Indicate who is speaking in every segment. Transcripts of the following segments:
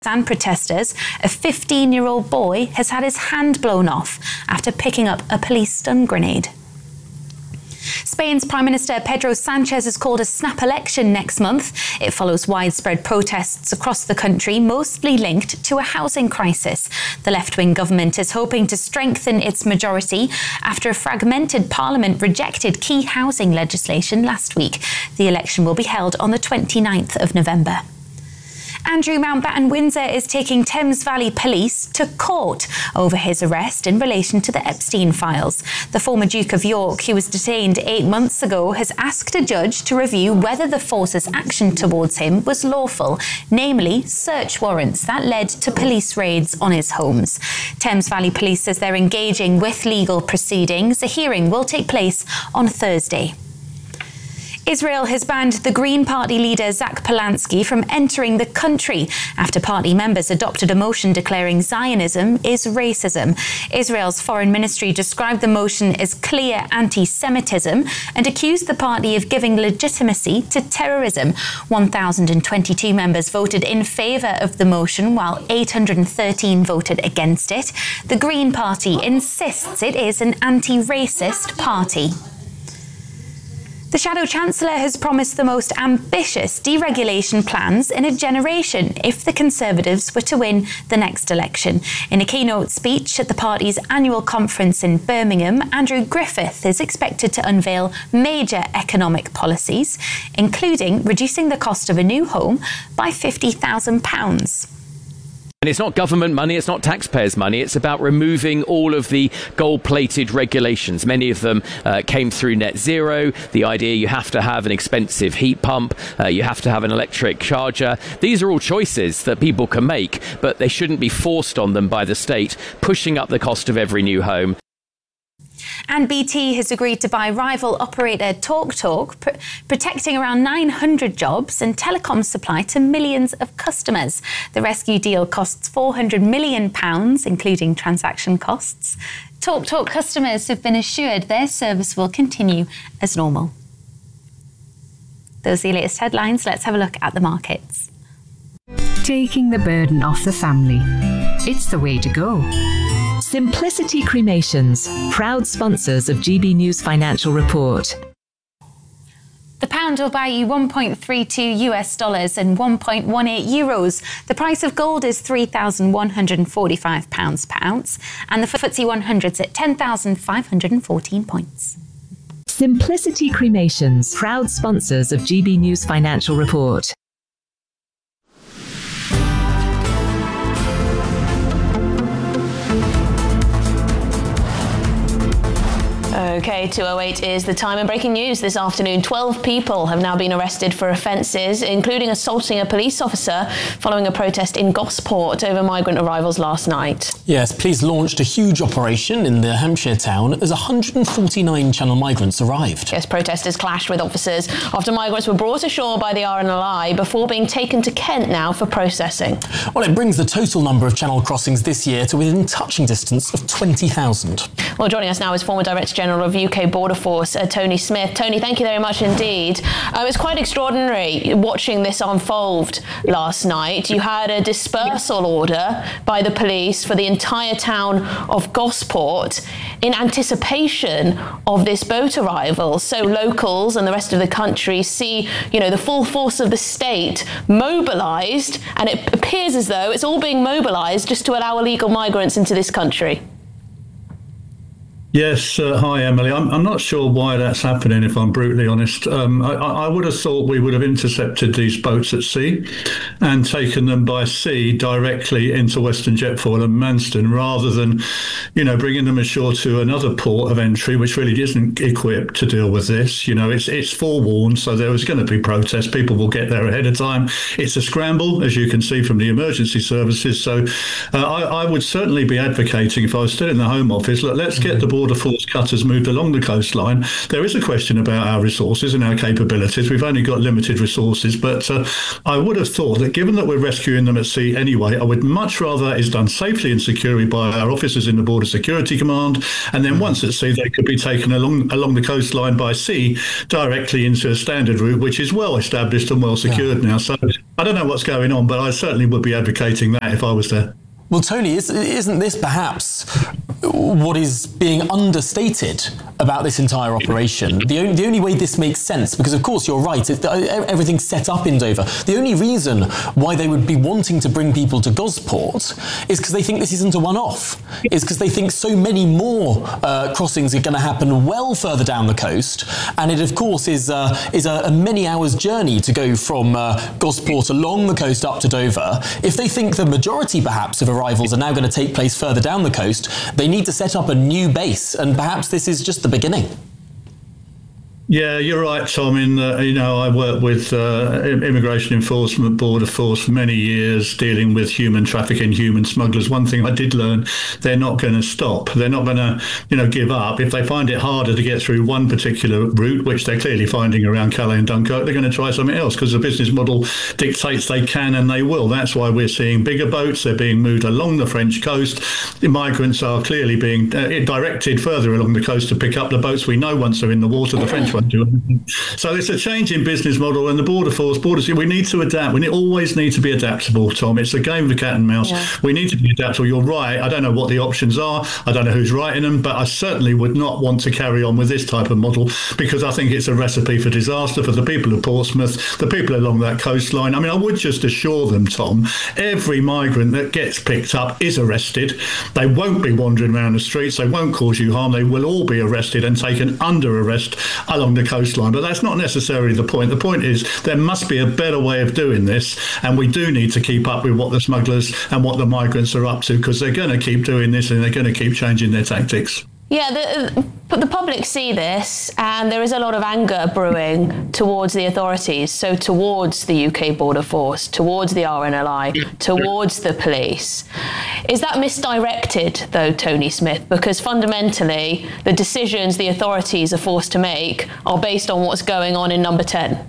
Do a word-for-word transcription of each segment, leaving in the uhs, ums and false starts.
Speaker 1: And protesters, a fifteen-year-old boy has had his hand blown off after picking up a police stun grenade. Spain's Prime Minister Pedro Sanchez has called a snap election next month. It follows widespread protests across the country, mostly linked to a housing crisis. The left-wing government is hoping to strengthen its majority after a fragmented parliament rejected key housing legislation last week. The election will be held on the twenty-ninth of November. Andrew Mountbatten-Windsor is taking Thames Valley Police to court over his arrest in relation to the Epstein files. The former Duke of York, who was detained eight months ago, has asked a judge to review whether the force's action towards him was lawful, namely search warrants that led to police raids on his homes. Thames Valley Police says they're engaging with legal proceedings. A hearing will take place on Thursday. Israel has banned the Green Party leader Zach Polanski from entering the country after party members adopted a motion declaring Zionism is racism. Israel's foreign ministry described the motion as clear anti-Semitism and accused the party of giving legitimacy to terrorism. one thousand twenty-two members voted in favour of the motion, while eight hundred thirteen voted against it. The Green Party insists it is an anti-racist party. The Shadow Chancellor has promised the most ambitious deregulation plans in a generation if the Conservatives were to win the next election. In a keynote speech at the party's annual conference in Birmingham, Andrew Griffith is expected to unveil major economic policies, including reducing the cost of a new home by fifty thousand pounds.
Speaker 2: And it's not government money, it's not taxpayers' money, it's about removing all of the gold-plated regulations. Many of them uh, came through net zero, the idea you have to have an expensive heat pump, uh, you have to have an electric charger. These are all choices that people can make, but they shouldn't be forced on them by the state, pushing up the cost of every new home.
Speaker 1: And B T has agreed to buy rival operator TalkTalk, pr- protecting around nine hundred jobs and telecom supply to millions of customers. The rescue deal costs four hundred million pounds, including transaction costs. TalkTalk customers have been assured their service will continue as normal. Those are the latest headlines. Let's have a look at the markets.
Speaker 3: Taking the burden off the family. It's the way to go.
Speaker 4: Simplicity Cremations, proud sponsors of G B News Financial Report.
Speaker 1: The pound will buy you one point three two US dollars and one point one eight euros. The price of gold is three thousand one hundred forty-five pounds per ounce, and the F T S E one hundred's at ten thousand five hundred fourteen points.
Speaker 4: Simplicity Cremations, proud sponsors of G B News Financial Report.
Speaker 5: OK, two oh eight is the time. And breaking news this afternoon, twelve people have now been arrested for offences, including assaulting a police officer following a protest in Gosport over migrant arrivals last night.
Speaker 6: Yes, police launched a huge operation in the Hampshire town as one hundred forty-nine Channel migrants arrived.
Speaker 5: Yes, protesters clashed with officers after migrants were brought ashore by the R N L I before being taken to Kent now for processing.
Speaker 6: Well, it brings the total number of Channel crossings this year to within touching distance of twenty thousand.
Speaker 5: Well, joining us now is former Director General of U K Border Force, uh, Tony Smith. Tony, thank you very much indeed. Um, it's quite extraordinary watching this unfold last night. You had a dispersal order by the police for the entire town of Gosport in anticipation of this boat arrival. So locals and the rest of the country see, you know, the full force of the state mobilised, and it appears as though it's all being mobilised just to allow illegal migrants into this country.
Speaker 7: Yes, uh, hi Emily. I'm, I'm not sure why that's happening, if I'm brutally honest. Um, I, I would have thought we would have intercepted these boats at sea and taken them by sea directly into Western Jetfoil and Manston, rather than, you know, bringing them ashore to another port of entry, which really isn't equipped to deal with this. You know, it's it's forewarned, so there was going to be protests. People will get there ahead of time. It's a scramble, as you can see from the emergency services. So uh, I, I would certainly be advocating, if I was still in the Home Office, look, let's get the board Border Force cutters moved along the coastline. There is a question about our resources and our capabilities. We've only got limited resources, but uh, I would have thought that given that we're rescuing them at sea anyway, I would much rather that is done safely and securely by our officers in the Border Security Command, and then once at sea, they could be taken along along the coastline by sea directly into a standard route, which is well established and well secured yeah. now. So I don't know what's going on, but I certainly would be advocating that if I was there.
Speaker 6: Well, Tony, isn't this perhaps what is being understated about this entire operation? The only, the only way this makes sense, because of course you're right, it, everything's set up in Dover. The only reason why they would be wanting to bring people to Gosport is because they think this isn't a one-off. Is because they think so many more uh, crossings are going to happen well further down the coast, and it of course is uh, is a, a many hours journey to go from uh, Gosport along the coast up to Dover. If they think the majority perhaps of arrivals are now going to take place further down the coast, they need to set up a new base, and perhaps this is just the beginning.
Speaker 7: Yeah, you're right, Tom. In uh, you know, I worked with uh, Immigration Enforcement Border Force for many years, dealing with human trafficking, human smugglers. One thing I did learn: they're not going to stop. They're not going to, you know, give up. If they find it harder to get through one particular route, which they're clearly finding around Calais and Dunkirk, they're going to try something else, because the business model dictates they can and they will. That's why we're seeing bigger boats. They're being moved along the French coast. The migrants are clearly being uh, directed further along the coast to pick up the boats. We know once they're in the water, the French won't do anything. So it's a change in business model, and the Border Force, Border we need to adapt. We always need to be adaptable, Tom. It's a game of the cat and mouse. Yeah. We need to be adaptable. You're right. I don't know what the options are. I don't know who's writing them, but I certainly would not want to carry on with this type of model, because I think it's a recipe for disaster for the people of Portsmouth, the people along that coastline. I mean, I would just assure them, Tom, every migrant that gets picked up is arrested. They won't be wandering around the streets. They won't cause you harm. They will all be arrested and taken under arrest along the coastline. But that's not necessarily the point. The point is there must be a better way of doing this, and we do need to keep up with what the smugglers and what the migrants are up to, because they're going to keep doing this and they're going to keep changing their tactics.
Speaker 5: Yeah, the, but the public see this, and there is a lot of anger brewing towards the authorities, so towards the U K Border Force, towards the R N L I, towards the police. Is that misdirected, though, Tony Smith? Because fundamentally, the decisions the authorities are forced to make are based on what's going on in Number ten.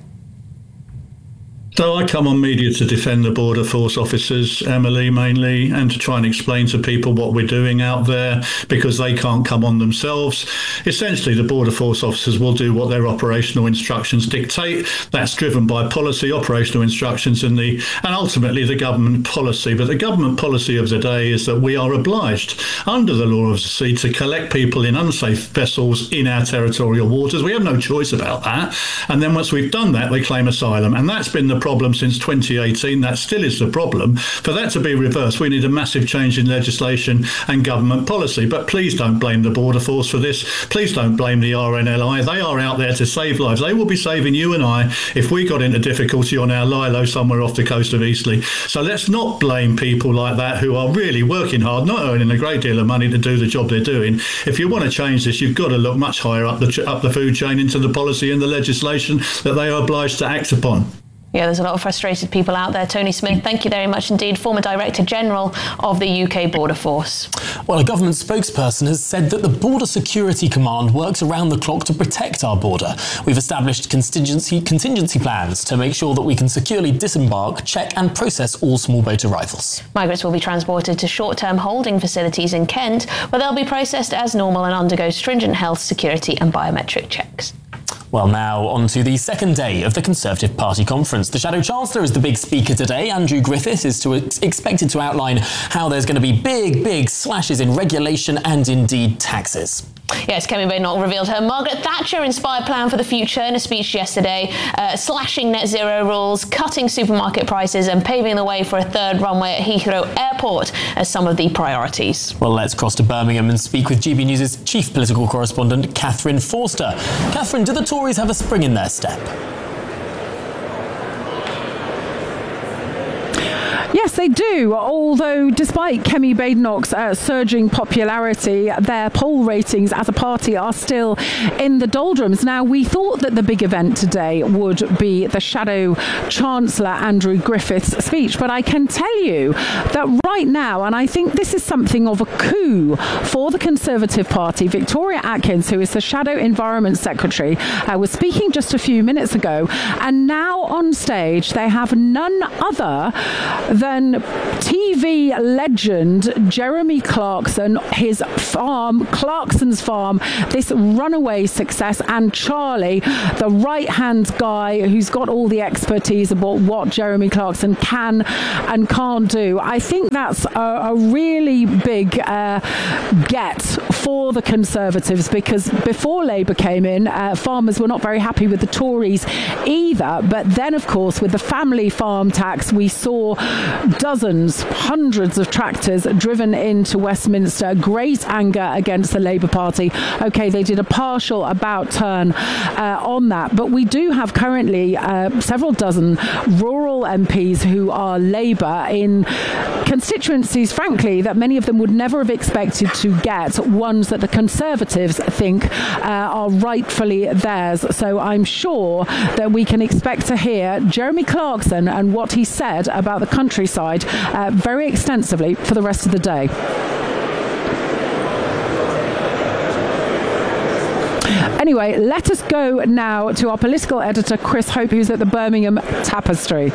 Speaker 7: So I come on media to defend the Border Force officers, Emily, mainly, and to try and explain to people what we're doing out there, because they can't come on themselves. Essentially, the Border Force officers will do what their operational instructions dictate. That's driven by policy, operational instructions, and the and ultimately the government policy. But the government policy of the day is that we are obliged, under the law of the sea, to collect people in unsafe vessels in our territorial waters. We have no choice about that. And then once we've done that, they claim asylum. And that's been the problem since twenty eighteen. That still is the problem. For that to be reversed, we need a massive change in legislation and government policy. But please don't blame the Border Force for this. Please don't blame the R N L I. They are out there to save lives. They will be saving you and I if we got into difficulty on our Lilo somewhere off the coast of Eastleigh. So let's not blame people like that who are really working hard, not earning a great deal of money to do the job they're doing. If you want to change this, you've got to look much higher up the up the food chain, into the policy and the legislation that they are obliged to act upon.
Speaker 5: Yeah, there's a lot of frustrated people out there. Tony Smith, thank you very much indeed, former Director General of the U K Border Force.
Speaker 6: Well, a government spokesperson has said that the Border Security Command works around the clock to protect our border. We've established contingency contingency plans to make sure that we can securely disembark, check and process all small boat arrivals.
Speaker 5: Migrants will be transported to short-term holding facilities in Kent, where they'll be processed as normal and undergo stringent health, security and biometric checks.
Speaker 6: Well, now on to the second day of the Conservative Party conference. The Shadow Chancellor is the big speaker today. Andrew Griffiths is to, expected to outline how there's going to be big, big slashes in regulation and indeed taxes.
Speaker 5: Yes, Kemi Badenoch revealed her Margaret Thatcher-inspired plan for the future in a speech yesterday, uh, slashing net zero rules, cutting supermarket prices and paving the way for a third runway at Heathrow Airport as some of the priorities.
Speaker 6: Well, let's cross to Birmingham and speak with G B News' chief political correspondent, Catherine Forster. Catherine, do the Tories have a spring in their step?
Speaker 8: Yes, they do, although despite Kemi Badenoch's uh, surging popularity, their poll ratings as a party are still in the doldrums. Now, we thought that the big event today would be the Shadow Chancellor Andrew Griffiths' speech, but I can tell you that right right now, and I think this is something of a coup for the Conservative Party, Victoria Atkins, who is the Shadow Environment Secretary, uh, was speaking just a few minutes ago, and now on stage they have none other than T V legend Jeremy Clarkson, his farm, Clarkson's Farm, this runaway success, and Charlie, the right-hand guy who's got all the expertise about what Jeremy Clarkson can and can't do. I think that's a, a really big uh, get for the Conservatives, because before Labour came in, uh, farmers were not very happy with the Tories either. But then, of course, with the family farm tax, we saw dozens, hundreds of tractors driven into Westminster. Great anger against the Labour Party. OK, they did a partial about turn uh, on that. But we do have currently uh, several dozen rural M Ps who are Labour in constituencies, frankly, that many of them would never have expected to get, ones that the Conservatives think uh, are rightfully theirs. So I'm sure that we can expect to hear Jeremy Clarkson and what he said about the countryside uh, very extensively for the rest of the day. Anyway, let us go now to our political editor, Chris Hope, who's at the Birmingham Tapestry.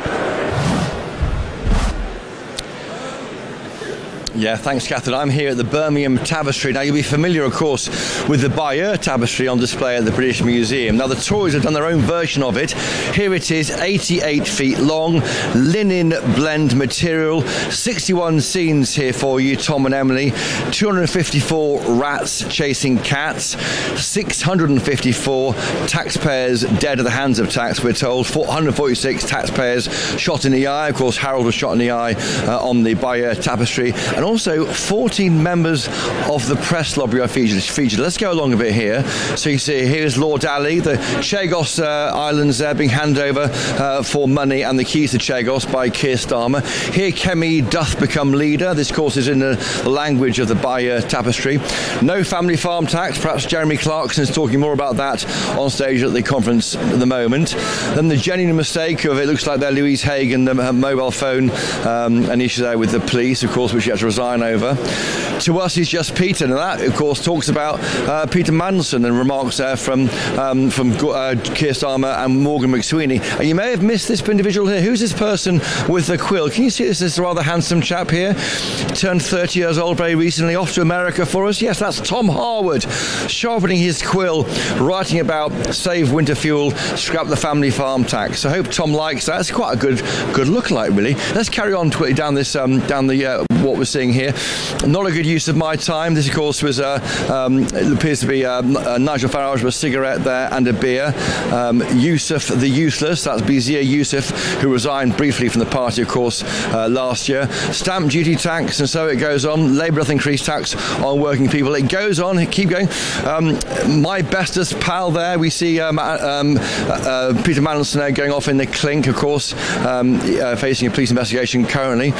Speaker 9: Yeah, thanks, Catherine. I'm here at the Birmingham Tapestry. Now, you'll be familiar, of course, with the Bayeux Tapestry on display at the British Museum. Now, the Tories have done their own version of it. Here it is, eighty-eight feet long, linen blend material, sixty-one scenes here for you, Tom and Emily, two hundred fifty-four rats chasing cats, six hundred fifty-four taxpayers dead at the hands of tax, we're told, four hundred forty-six taxpayers shot in the eye. Of course, Harold was shot in the eye uh, on the Bayeux Tapestry. And also fourteen members of the press lobby are featured. featured. Let's go along a bit here. So you see, here's Lord Ali, the Chagos uh, Islands there being handed over uh, for money and the keys to Chagos by Keir Starmer. Here, Kemi doth become leader. This, of course, is in the, the language of the Bayeux Tapestry. No family farm tax. Perhaps Jeremy Clarkson is talking more about that on stage at the conference at the moment. Then the genuine mistake of, it looks like they're Louise Haig and the her mobile phone, um, an issue there with the police, of course, which she had to resign over. To us, he's just Peter, and that, of course, talks about uh, Peter Mandelson and remarks there from um, from uh, Keir Starmer and Morgan McSweeney. And you may have missed this individual here. Who's this person with the quill? Can you see this? This rather handsome chap here, turned thirty years old very recently, off to America for us. Yes, that's Tom Harwood, sharpening his quill, writing about save winter fuel, scrap the family farm tax. I hope Tom likes that. It's quite a good good lookalike, really. Let's carry on quickly down this um, down the uh, what we're seeing here. Not a good use of my time. This, of course, was uh, um, it appears to be uh, uh, Nigel Farage with a cigarette there and a beer. Um, Yusuf the Useless, that's Bezir Yusuf, who resigned briefly from the party, of course, uh, last year. Stamp duty tax, and so it goes on. Labour doth increase tax on working people. It goes on. Keep going. Um, my bestest pal there, we see um, um, uh, Peter Mandelson going off in the clink, of course, um, uh, facing a police investigation currently.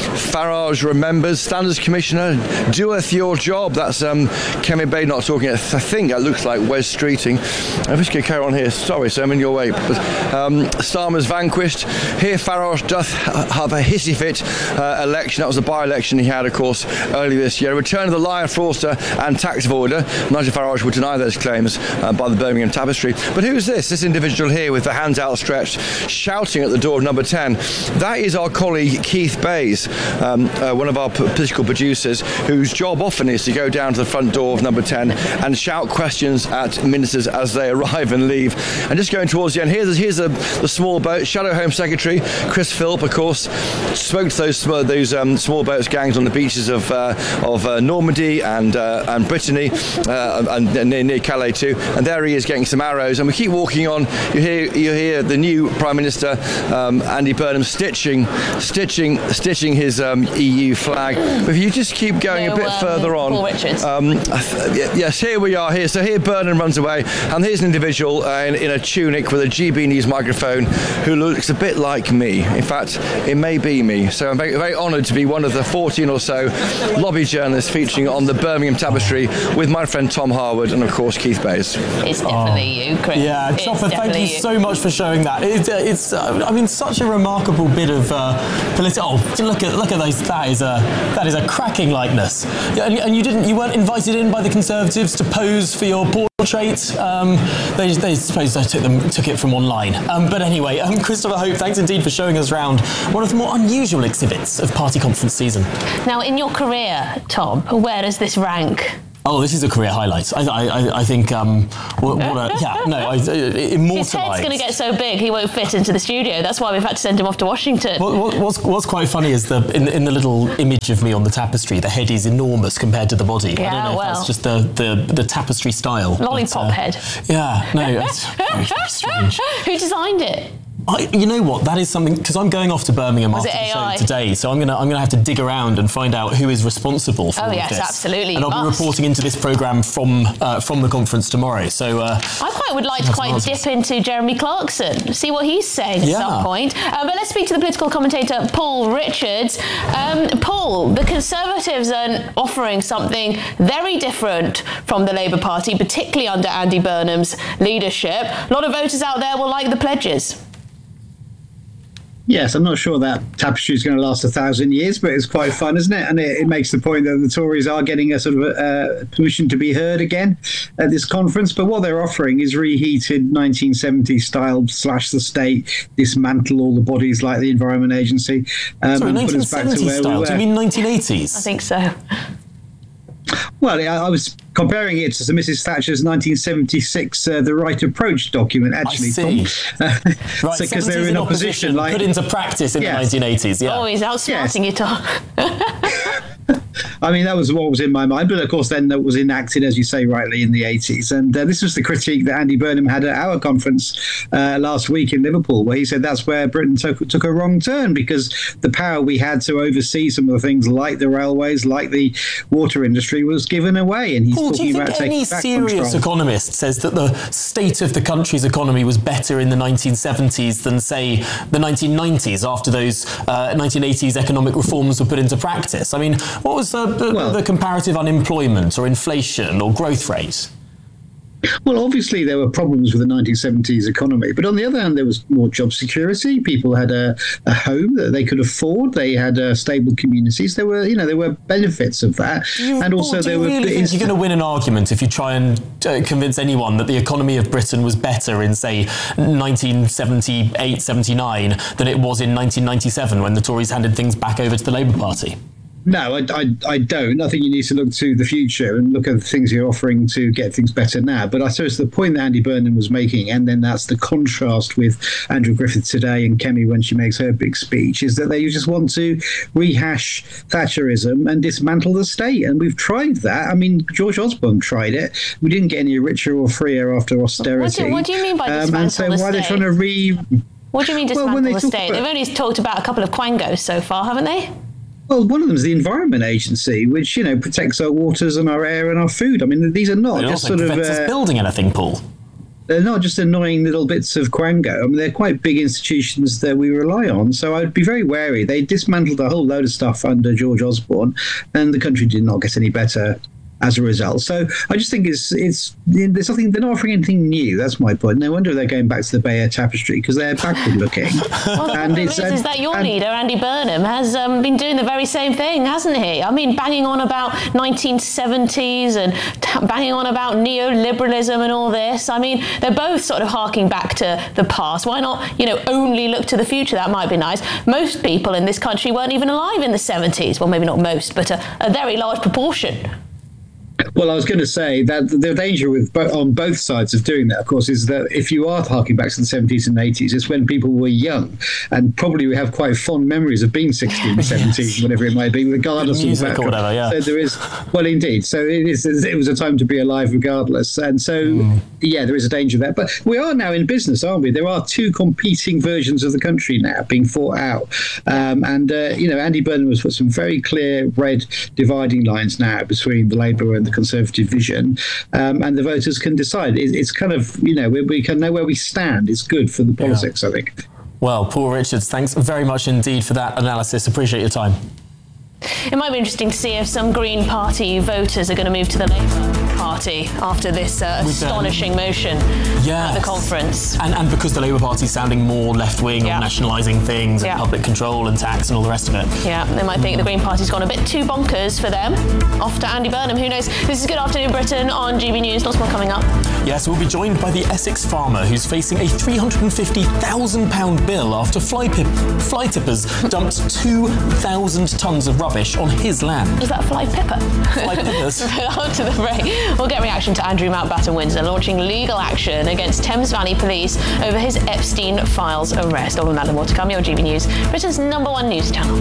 Speaker 9: Farage remembers, Standards Commissioner, doeth your job. That's um, Kemi Badenoch talking. I think that looks like Wes Streeting. I'm just going to carry on here. Sorry, sir, I'm in your way. But, um, Starmer's vanquished. Here Farage doth have a hissy fit uh, election. That was a by-election he had, of course, earlier this year. Return of the liar, fraudster and tax avoider. Nigel Farage would deny those claims uh, by the Birmingham Tapestry. But who's this? This individual here with the hands outstretched, shouting at the door of number ten. That is our colleague Keith Bays, um, uh, one of our p- political producers, whose job often is to go down to the front door of number ten and shout questions at ministers as they arrive and leave. And just going towards the end, here's, here's a, the small boat. Shadow Home Secretary Chris Philp, of course, spoke to those those um, small boats gangs on the beaches of uh, of uh, Normandy and uh, and Brittany uh, and, and near, near Calais too. And there he is getting some arrows. And we keep walking on. You hear you hear the new Prime Minister um, Andy Burnham stitching stitching stitching his um, E U flag like. But if you just keep going
Speaker 5: no,
Speaker 9: a bit
Speaker 5: um,
Speaker 9: further on.
Speaker 5: Paul Richards.
Speaker 9: Um, yes, here we are here. So here Burnham runs away, and here's an individual uh, in, in a tunic with a G B News microphone who looks a bit like me. In fact, it may be me. So I'm very, very honoured to be one of the fourteen or so lobby journalists featuring on the Birmingham Tapestry with my friend Tom Harwood and, of course, Keith Bayes.
Speaker 5: It's definitely you, Chris.
Speaker 6: Yeah,
Speaker 5: It's
Speaker 6: Chopper, thank you,
Speaker 5: you
Speaker 6: so much for showing that. It's, uh, it's uh, I mean, such a remarkable bit of uh, political. Oh, look at look at those. That is a that is a cracking likeness. Yeah, and, and you didn't, you weren't invited in by the Conservatives to pose for your portrait. Um, they, they suppose they took them took it from online. Um, but anyway, um, Christopher Hope, thanks indeed for showing us around one of the more unusual exhibits of party conference season.
Speaker 5: Now, in your career, Tom, where does this rank?
Speaker 6: Oh, this is a career highlight. I, I, I think. Um, what, what a, yeah, no, I, immortalised.
Speaker 5: His head's going to get so big he won't fit into the studio. That's why we've had to send him off to Washington.
Speaker 6: What, what, what's, what's quite funny is the in, in the little image of me on the tapestry, the head is enormous compared to the body.
Speaker 5: Yeah,
Speaker 6: I don't know
Speaker 5: well.
Speaker 6: if that's just the, the, the tapestry style.
Speaker 5: Lollipop
Speaker 6: but, uh,
Speaker 5: head.
Speaker 6: Yeah, no, it's very, very strange.
Speaker 5: Who designed it?
Speaker 6: I, you know what? That is something, because I'm going off to Birmingham
Speaker 5: Was
Speaker 6: after
Speaker 5: it
Speaker 6: the show
Speaker 5: A I?
Speaker 6: today, so I'm gonna I'm gonna have to dig around and find out who is responsible for
Speaker 5: Oh,
Speaker 6: all of
Speaker 5: yes,
Speaker 6: this.
Speaker 5: absolutely,
Speaker 6: And
Speaker 5: you
Speaker 6: I'll
Speaker 5: must.
Speaker 6: be reporting into this programme from uh, from the conference tomorrow. So uh,
Speaker 5: I quite would like to
Speaker 6: That's
Speaker 5: quite
Speaker 6: nonsense.
Speaker 5: dip into Jeremy Clarkson, see what he's saying at
Speaker 6: Yeah.
Speaker 5: some point. Uh, but let's speak to the political commentator Paul Richards. Um, Paul, the Conservatives are offering something very different from the Labour Party, particularly under Andy Burnham's leadership. A lot of voters out there will like the pledges.
Speaker 10: Yes, I'm not sure that tapestry is going to last a thousand years, but it's quite fun, isn't it? And it, it makes the point that the Tories are getting a sort of uh, permission to be heard again at this conference. But what they're offering is reheated nineteen seventies style slash the state, dismantle all the bodies like the Environment Agency. Um,
Speaker 6: sorry,
Speaker 10: and put
Speaker 6: nineteen
Speaker 10: us back to
Speaker 6: seventies
Speaker 10: where we
Speaker 6: style.
Speaker 10: were.
Speaker 6: Do you mean nineteen eighties?
Speaker 5: I think so.
Speaker 10: Well, I I was comparing it to Missus Thatcher's nineteen seventy-six uh, The Right Approach document, actually.
Speaker 6: I see.
Speaker 10: Tom. Uh,
Speaker 6: Right,
Speaker 10: so, 'cause they were
Speaker 6: seventies
Speaker 10: in opposition. Like,
Speaker 6: put into practice in
Speaker 10: Yes.
Speaker 6: the nineteen eighties, yeah.
Speaker 5: Oh, he's outsmarting you, Tom.
Speaker 10: I mean, that was what was in my mind. But of course, then that was enacted, as you say rightly, in the eighties. And uh, this was the critique that Andy Burnham had at our conference uh, last week in Liverpool, where he said that's where Britain took, took a wrong turn, because the power we had to oversee some of the things like the railways, like the water industry, was given away. And he's
Speaker 6: Paul, do
Speaker 10: talking
Speaker 6: you
Speaker 10: about
Speaker 6: think
Speaker 10: taking
Speaker 6: any
Speaker 10: back
Speaker 6: serious
Speaker 10: control.
Speaker 6: economist says that the state of the country's economy was better in the nineteen seventies than, say, the nineteen nineties after those uh, nineteen eighties economic reforms were put into practice? I mean, what was the, the,
Speaker 10: Well-
Speaker 6: the comparative unemployment or inflation or growth rate?
Speaker 10: Well, obviously there were problems with the nineteen seventies economy, but on the other hand, there was more job security. People had a, a home that they could afford. They had uh, stable communities. There were, you know, there were benefits of that,
Speaker 6: You,
Speaker 10: and
Speaker 6: Paul,
Speaker 10: also
Speaker 6: do
Speaker 10: there
Speaker 6: you
Speaker 10: were.
Speaker 6: really think you're going to win an argument if you try and uh, convince anyone that the economy of Britain was better in, say, nineteen seventy-eight, seventy-nine than it was in nineteen ninety-seven when the Tories handed things back over to the Labour Party?
Speaker 10: No, I, I, I don't. I think you need to look to the future and look at the things you're offering to get things better now. But I suppose the point that Andy Burnham was making, and then that's the contrast with Andrew Griffith today and Kemi when she makes her big speech, is that they just want to rehash Thatcherism and dismantle the state. And we've tried that. I mean, George Osborne tried it. We didn't get any richer or freer after austerity.
Speaker 5: What do, what do you mean by dismantle
Speaker 10: um, and so
Speaker 5: the
Speaker 10: why are they
Speaker 5: state?
Speaker 10: trying to re...
Speaker 5: What do you mean
Speaker 10: Well,
Speaker 5: dismantle
Speaker 10: when they
Speaker 5: the
Speaker 10: talk
Speaker 5: state?
Speaker 10: about-
Speaker 5: They've only talked about a couple of quangos so far, haven't they?
Speaker 10: Well, one of them is the Environment Agency, which, you know, protects our waters and our air and our food. I mean, these are not
Speaker 6: It
Speaker 10: just
Speaker 6: also
Speaker 10: sort of...
Speaker 6: prevents us
Speaker 10: uh,
Speaker 6: building anything, Paul.
Speaker 10: They're not just annoying little bits of quango. I mean, they're quite big institutions that we rely on. So I'd be very wary. They dismantled a whole load of stuff under George Osborne, and the country did not get any better as a result. So I just think it's it's there's nothing. They're not offering anything new. That's my point. No wonder they're going back to the Bayer Tapestry, because they're backward looking.
Speaker 5: Well, the problem is, is that your
Speaker 10: and-
Speaker 5: leader, Andy Burnham, has um, been doing the very same thing, hasn't he? I mean, banging on about nineteen seventies and t- banging on about neoliberalism and all this. I mean, they're both sort of harking back to the past. Why not, you know, only look to the future? That might be nice. Most people in this country weren't even alive in the seventies. Well, maybe not most, but a, a very large proportion.
Speaker 10: Well, I was going to say that the danger with bo- on both sides of doing that, of course, is that if you are harking back to the seventies and eighties, it's when people were young, and probably we have quite fond memories of being sixteen, seventeen, yes. whatever it might be, regardless
Speaker 6: music
Speaker 10: of
Speaker 6: or whatever. Yeah.
Speaker 10: So there is, well, indeed. So it is. It was a time to be alive, regardless. And so, mm. yeah, there is a danger there. But we are now in business, aren't we? There are two competing versions of the country now being fought out, um, and uh, you know, Andy Burnham has put some very clear red dividing lines now between the Labour and the Conservative vision, um, and the voters can decide. It, it's kind of, you know, we, we can know where we stand. It's good for the politics, yeah. I think.
Speaker 6: Well, Paul Richards, thanks very much indeed for that analysis. Appreciate your time.
Speaker 5: It might be interesting to see if some Green Party voters are going to move to the Labour Party after this uh, astonishing um, motion yes. at the conference.
Speaker 6: And, and because the Labour Party is sounding more left-wing yeah. on nationalising things yeah. and public control and tax and all the rest of it.
Speaker 5: Yeah, they might think the Green Party's gone a bit too bonkers for them. Off to Andy Burnham, who knows? This is Good Afternoon Britain on G B News. Lots more coming up.
Speaker 6: Yes, we'll be joined by the Essex farmer who's facing a three hundred fifty thousand pounds bill after fly, pip- fly tippers dumped two thousand tonnes of rubbish on his land.
Speaker 5: Was that fly pipper?
Speaker 6: Fly pippers.
Speaker 5: After the break, we'll get reaction to Andrew Mountbatten-Windsor launching legal action against Thames Valley Police over his Epstein Files arrest. All of that and more to come. Your G B News, Britain's number one news channel.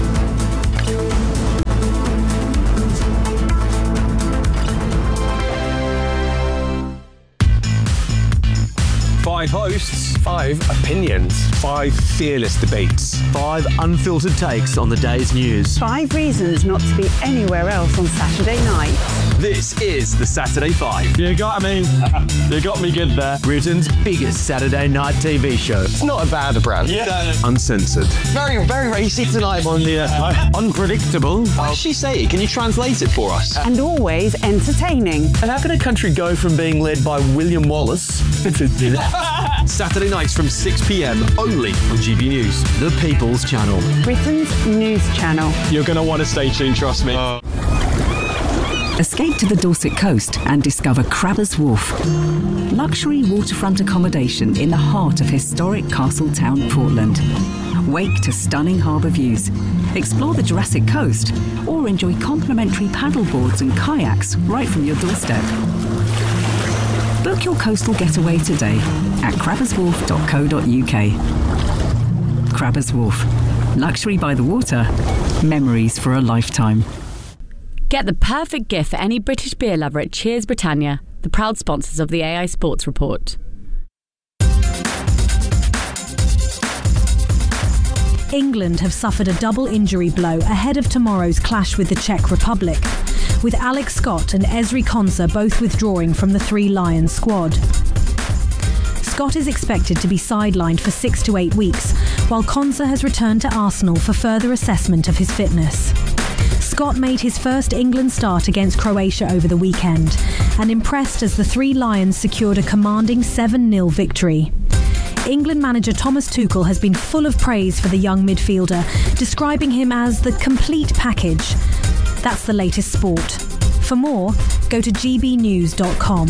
Speaker 11: Five hosts, five opinions, five fearless debates, five unfiltered takes on the day's news.
Speaker 12: Five reasons not to be anywhere else on Saturday night.
Speaker 11: This is the Saturday Five.
Speaker 13: You got me. You got me good there.
Speaker 11: Britain's biggest Saturday night T V show.
Speaker 13: It's not a bad brand.
Speaker 11: Yeah. Uncensored.
Speaker 13: Very, very racy tonight on the uh, unpredictable.
Speaker 11: What did she say? Can you translate it for us?
Speaker 12: And always entertaining.
Speaker 13: And how can a country go from being led by William Wallace to
Speaker 11: Saturday nights from six p.m. only on G B News, the People's Channel.
Speaker 12: Britain's news channel.
Speaker 13: You're going to want to stay tuned, trust me. Uh.
Speaker 14: Escape to the Dorset coast and discover Crabbers Wharf. Luxury waterfront accommodation in the heart of historic Castletown, Portland. Wake to stunning harbour views. Explore the Jurassic Coast or enjoy complimentary paddleboards and kayaks right from your doorstep. Book your coastal getaway today at crabbers wharf dot co dot uk. Crabbers Wharf. Luxury by the water. Memories for a lifetime.
Speaker 15: Get the perfect gift for any British beer lover at Cheers Britannia, the proud sponsors of the A I Sports Report.
Speaker 16: England have suffered a double injury blow ahead of tomorrow's clash with the Czech Republic, with Alex Scott and Ezri Konsa both withdrawing from the Three Lions squad. Scott is expected to be sidelined for six to eight weeks, while Konsa has returned to Arsenal for further assessment of his fitness. Scott made his first England start against Croatia over the weekend and impressed as the Three Lions secured a commanding seven nil victory. England manager Thomas Tuchel has been full of praise for the young midfielder, describing him as the complete package. That's the latest sport. For more, go to g b news dot com.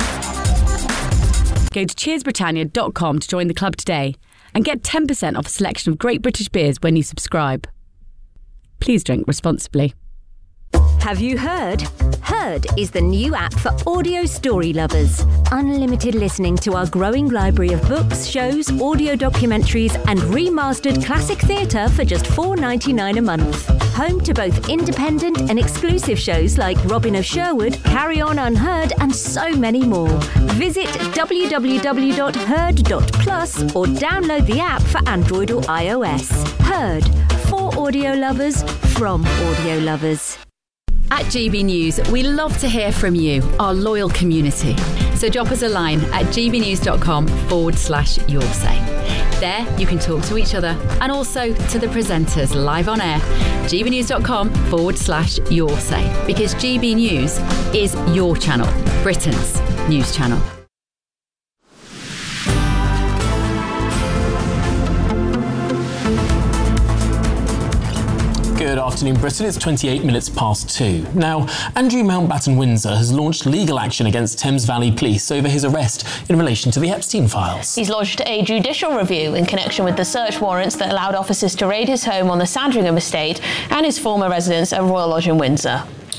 Speaker 15: Go to cheers britannia dot com to join the club today and get ten percent off a selection of great British beers when you subscribe. Please drink responsibly.
Speaker 17: Have you heard? Heard is the new app for audio story lovers. Unlimited listening to our growing library of books, shows, audio documentaries and remastered classic theatre for just four dollars ninety-nine a month. Home to both independent and exclusive shows like Robin of Sherwood, Carry On Unheard and so many more. Visit w w w dot heard dot plus or download the app for Android or iOS. Heard. For audio lovers, from audio lovers.
Speaker 15: At G B News, we love to hear from you, our loyal community. So drop us a line at gbnews.com forward slash your say. There, you can talk to each other and also to the presenters live on air. gbnews.com forward slash your say. Because G B News is your channel, Britain's news channel.
Speaker 6: Good afternoon, Britain. It's twenty-eight minutes past two. Now, Andrew Mountbatten-Windsor has launched legal action against Thames Valley Police over his arrest in relation to the Epstein files.
Speaker 5: He's lodged a judicial review in connection with the search warrants that allowed officers to raid his home on the Sandringham estate and his former residence at Royal Lodge in Windsor.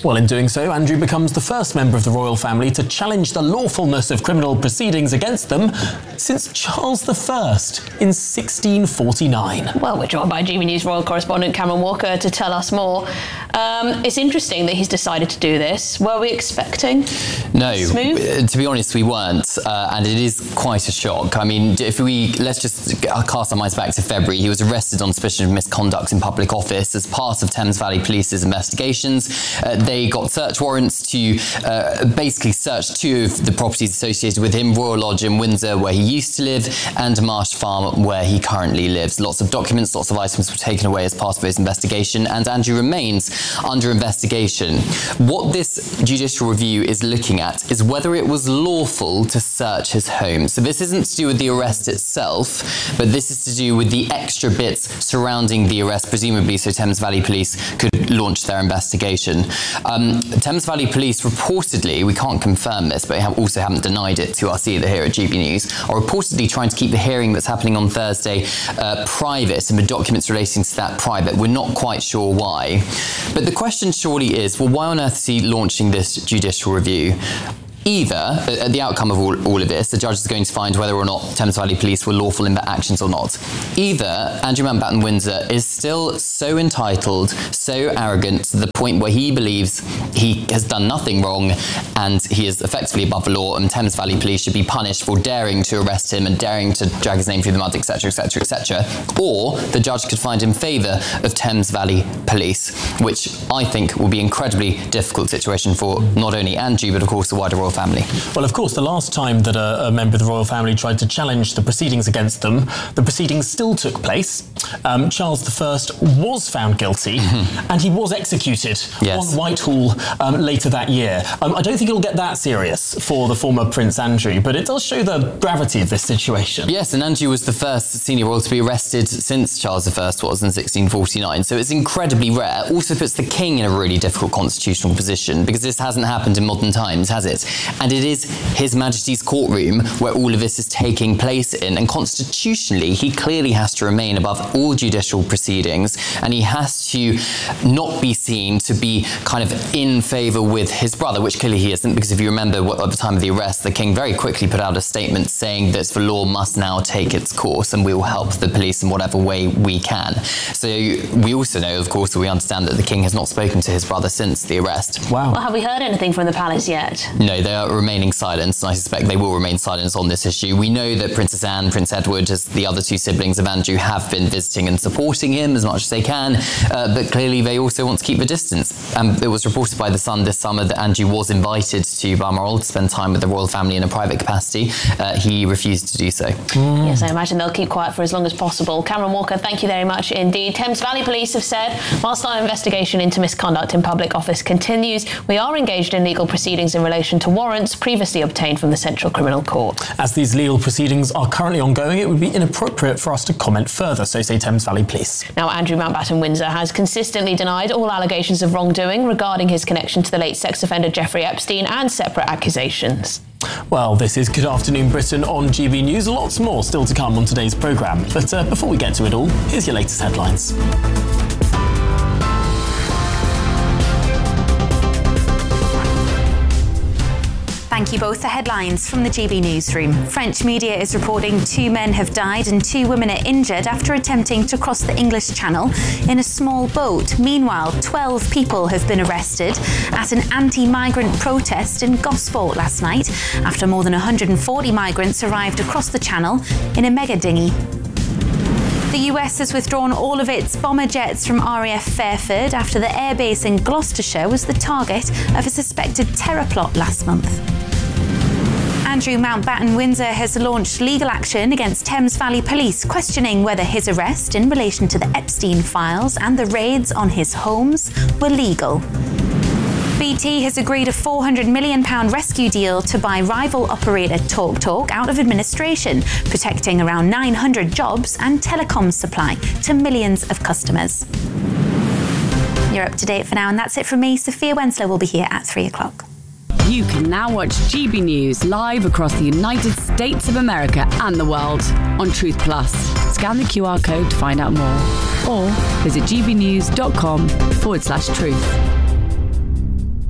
Speaker 6: Well, in doing so, Andrew becomes the first member of the royal family to challenge the lawfulness of criminal proceedings against them since Charles the First in sixteen forty-nine.
Speaker 5: Well, we're joined by G B News royal correspondent Cameron Walker to tell us more. Um, it's interesting that he's decided to do this. Were we expecting
Speaker 18: No,
Speaker 5: smooth?
Speaker 18: To be honest, we weren't, uh, and it is quite a shock. I mean, if we let's just cast our minds back to February. He was arrested on suspicion of misconduct in public office as part of Thames Valley Police's investigations. Uh, they got search warrants to uh, basically search two of the properties associated with him: Royal Lodge in Windsor, where he used to live, and Marsh Farm, where he currently lives. Lots of documents, lots of items were taken away as part of his investigation, and Andrew remains under investigation. What this judicial review is looking at is whether it was lawful to search his home. So this isn't to do with the arrest itself, but this is to do with the extra bits surrounding the arrest, presumably so Thames Valley Police could launch their investigation. Um, Thames Valley Police reportedly, we can't confirm this, but have also haven't denied it to us either here at G B News, are reportedly trying to keep the hearing that's happening on Thursday uh, private, and the documents relating to that private. We're not quite sure why. But the question surely is, well, why on earth is he launching this judicial review? Either, at the outcome of all, all of this, the judge is going to find whether or not Thames Valley Police were lawful in their actions or not. Either Andrew Mountbatten Windsor is still so entitled, so arrogant, to the point where he believes he has done nothing wrong and he is effectively above the law, and Thames Valley Police should be punished for daring to arrest him and daring to drag his name through the mud, et cetera, et cetera, et cetera. Or the judge could find in favour of Thames Valley Police, which I think will be an incredibly difficult situation for not only Andrew, but of course the wider royal family.
Speaker 6: Well, of course, the last time that a, a member of the royal family tried to challenge the proceedings against them, the proceedings still took place. Um, Charles the First was found guilty and he was executed
Speaker 18: yes.
Speaker 6: on Whitehall um, later that year. Um, I don't think it'll get that serious for the former Prince Andrew, but it does show the gravity of this situation.
Speaker 18: Yes, and Andrew was the first senior royal to be arrested since Charles the First was in sixteen forty-nine, so it's incredibly rare. Also puts the king in a really difficult constitutional position, because this hasn't happened in modern times, has it? And it is His Majesty's courtroom where all of this is taking place in, and constitutionally he clearly has to remain above all judicial proceedings, and he has to not be seen to be kind of in favour with his brother, which clearly he isn't, because if you remember what, at the time of the arrest, the king very quickly put out a statement saying that the law must now take its course and we will help the police in whatever way we can. So we also know, of course, that we understand that the king has not spoken to his brother since the arrest.
Speaker 6: Wow.
Speaker 5: Well, have we heard anything from the palace yet?
Speaker 18: No, they are remaining silent, and I suspect they will remain silent on this issue. We know that Princess Anne, Prince Edward, as the other two siblings of Andrew, have been visiting and supporting him as much as they can, uh, but clearly they also want to keep the distance. Um, it was reported by The Sun this summer that Andrew was invited to Balmoral to spend time with the royal family in a private capacity. Uh, he refused to do so.
Speaker 5: Mm. Yes, I imagine they'll keep quiet for as long as possible. Cameron Walker, thank you very much indeed. Thames Valley Police have said, whilst our investigation into misconduct in public office continues, we are engaged in legal proceedings in relation to warrants previously obtained from the Central Criminal Court.
Speaker 6: As these legal proceedings are currently ongoing, it would be inappropriate for us to comment further, so say Thames Valley Police.
Speaker 5: Now, Andrew Mountbatten Windsor has consistently denied all allegations of wrongdoing regarding his connection to the late sex offender Jeffrey Epstein and separate accusations.
Speaker 6: Well, this is Good Afternoon Britain on G B News. Lots more still to come on today's programme. But uh, before we get to it all, here's your latest headlines.
Speaker 1: Thank you both. The headlines from the G B Newsroom. French media is reporting two men have died and two women are injured after attempting to cross the English Channel in a small boat. Meanwhile, twelve people have been arrested at an anti-migrant protest in Gosport last night after more than one hundred forty migrants arrived across the Channel in a mega dinghy. The U S has withdrawn all of its bomber jets from R A F Fairford after the airbase in Gloucestershire was the target of a suspected terror plot last month. Andrew Mountbatten Windsor has launched legal action against Thames Valley Police, questioning whether his arrest in relation to the Epstein files and the raids on his homes were legal. B T has agreed a four hundred million pounds rescue deal to buy rival operator TalkTalk out of administration, protecting around nine hundred jobs and telecom supply to millions of customers. You're up to date for now, and that's it from me. Sophia Wenslow will be here at three o'clock.
Speaker 15: You can now watch G B News live across the United States of America and the world on Truth Plus. Scan the Q R code to find out more, or visit gbnews.com forward slash truth.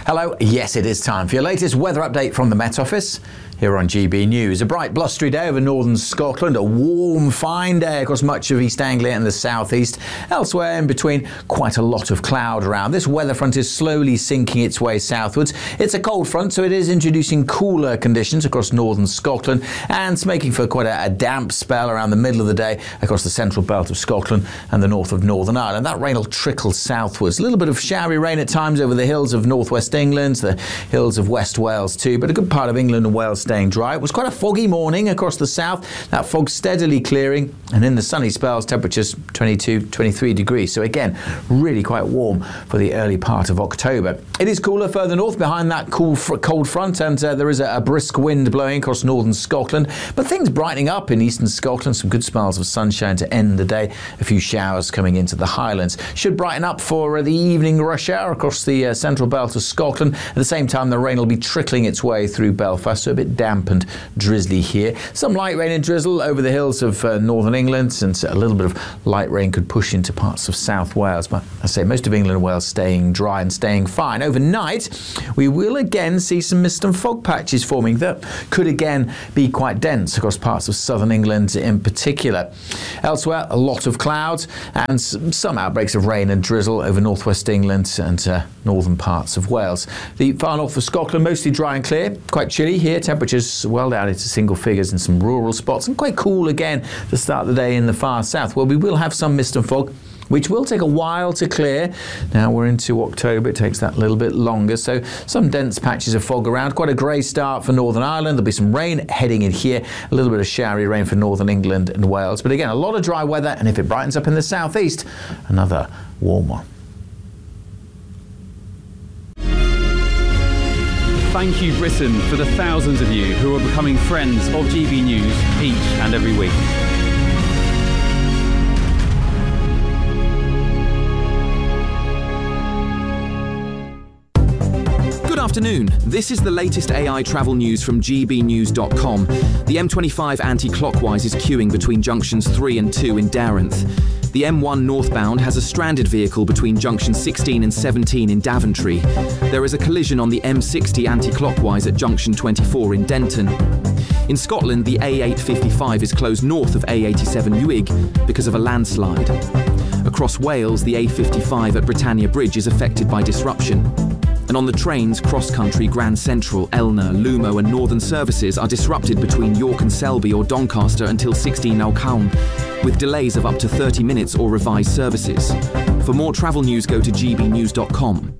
Speaker 19: Hello, yes it is time for your latest weather update from the Met Office here on G B News. A bright blustery day over northern Scotland, a warm fine day across much of East Anglia and the southeast. Elsewhere in between, quite a lot of cloud around. This weather front is slowly sinking its way southwards. It's a cold front, so it is introducing cooler conditions across northern Scotland and it's making for quite a, a damp spell around the middle of the day across the central belt of Scotland and the north of Northern Ireland. That rain will trickle southwards. A little bit of showery rain at times over the hills of northwest England, the hills of West Wales too, but a good part of England and Wales staying dry. It was quite a foggy morning across the south. That fog steadily clearing, and in the sunny spells, temperatures twenty-two, twenty-three degrees. So again, really quite warm for the early part of October. It is cooler further north behind that cool, cold front, and uh, there is a, a brisk wind blowing across northern Scotland. But things brightening up in eastern Scotland. Some good spells of sunshine to end the day. A few showers coming into the Highlands. Should brighten up for uh, the evening rush hour across the uh, central belt of Scotland. At the same time, the rain will be trickling its way through Belfast, so a bit damp and drizzly here. Some light rain and drizzle over the hills of uh, northern England, and a little bit of light rain could push into parts of South Wales. But I say most of England and Wales staying dry and staying fine. Overnight, we will again see some mist and fog patches forming that could again be quite dense across parts of southern England in particular. Elsewhere, a lot of clouds and some outbreaks of rain and drizzle over northwest England and uh, northern parts of Wales. The far north of Scotland, mostly dry and clear, quite chilly here. Temperatures well down into single figures in some rural spots and quite cool again to start the day in the far south, where we will have some mist and fog, which will take a while to clear. Now we're into October, it takes that little bit longer, so some dense patches of fog around. Quite a grey start for Northern Ireland. There'll be some rain heading in here, a little bit of showery rain for Northern England and Wales. But again, a lot of dry weather, and if it brightens up in the southeast, another warm one.
Speaker 20: Thank you, Britain, for the thousands of you who are becoming friends of G B News each and every week.
Speaker 21: Good afternoon. This is the latest A I travel news from G B news dot com. The M twenty-five anti-clockwise is queuing between junctions three and two in Darenth. The M one northbound has a stranded vehicle between junctions sixteen and seventeen in Daventry. There is a collision on the M sixty anti-clockwise at junction twenty-four in Denton. In Scotland, the A eight fifty-five is closed north of A eighty-seven Uig because of a landslide. Across Wales, the A fifty-five at Britannia Bridge is affected by disruption. And on the trains, cross-country, Grand Central, Elna, Lumo and Northern services are disrupted between York and Selby or Doncaster until sixteen Aucoun, with delays of up to thirty minutes or revised services. For more travel news, go to G B news dot com.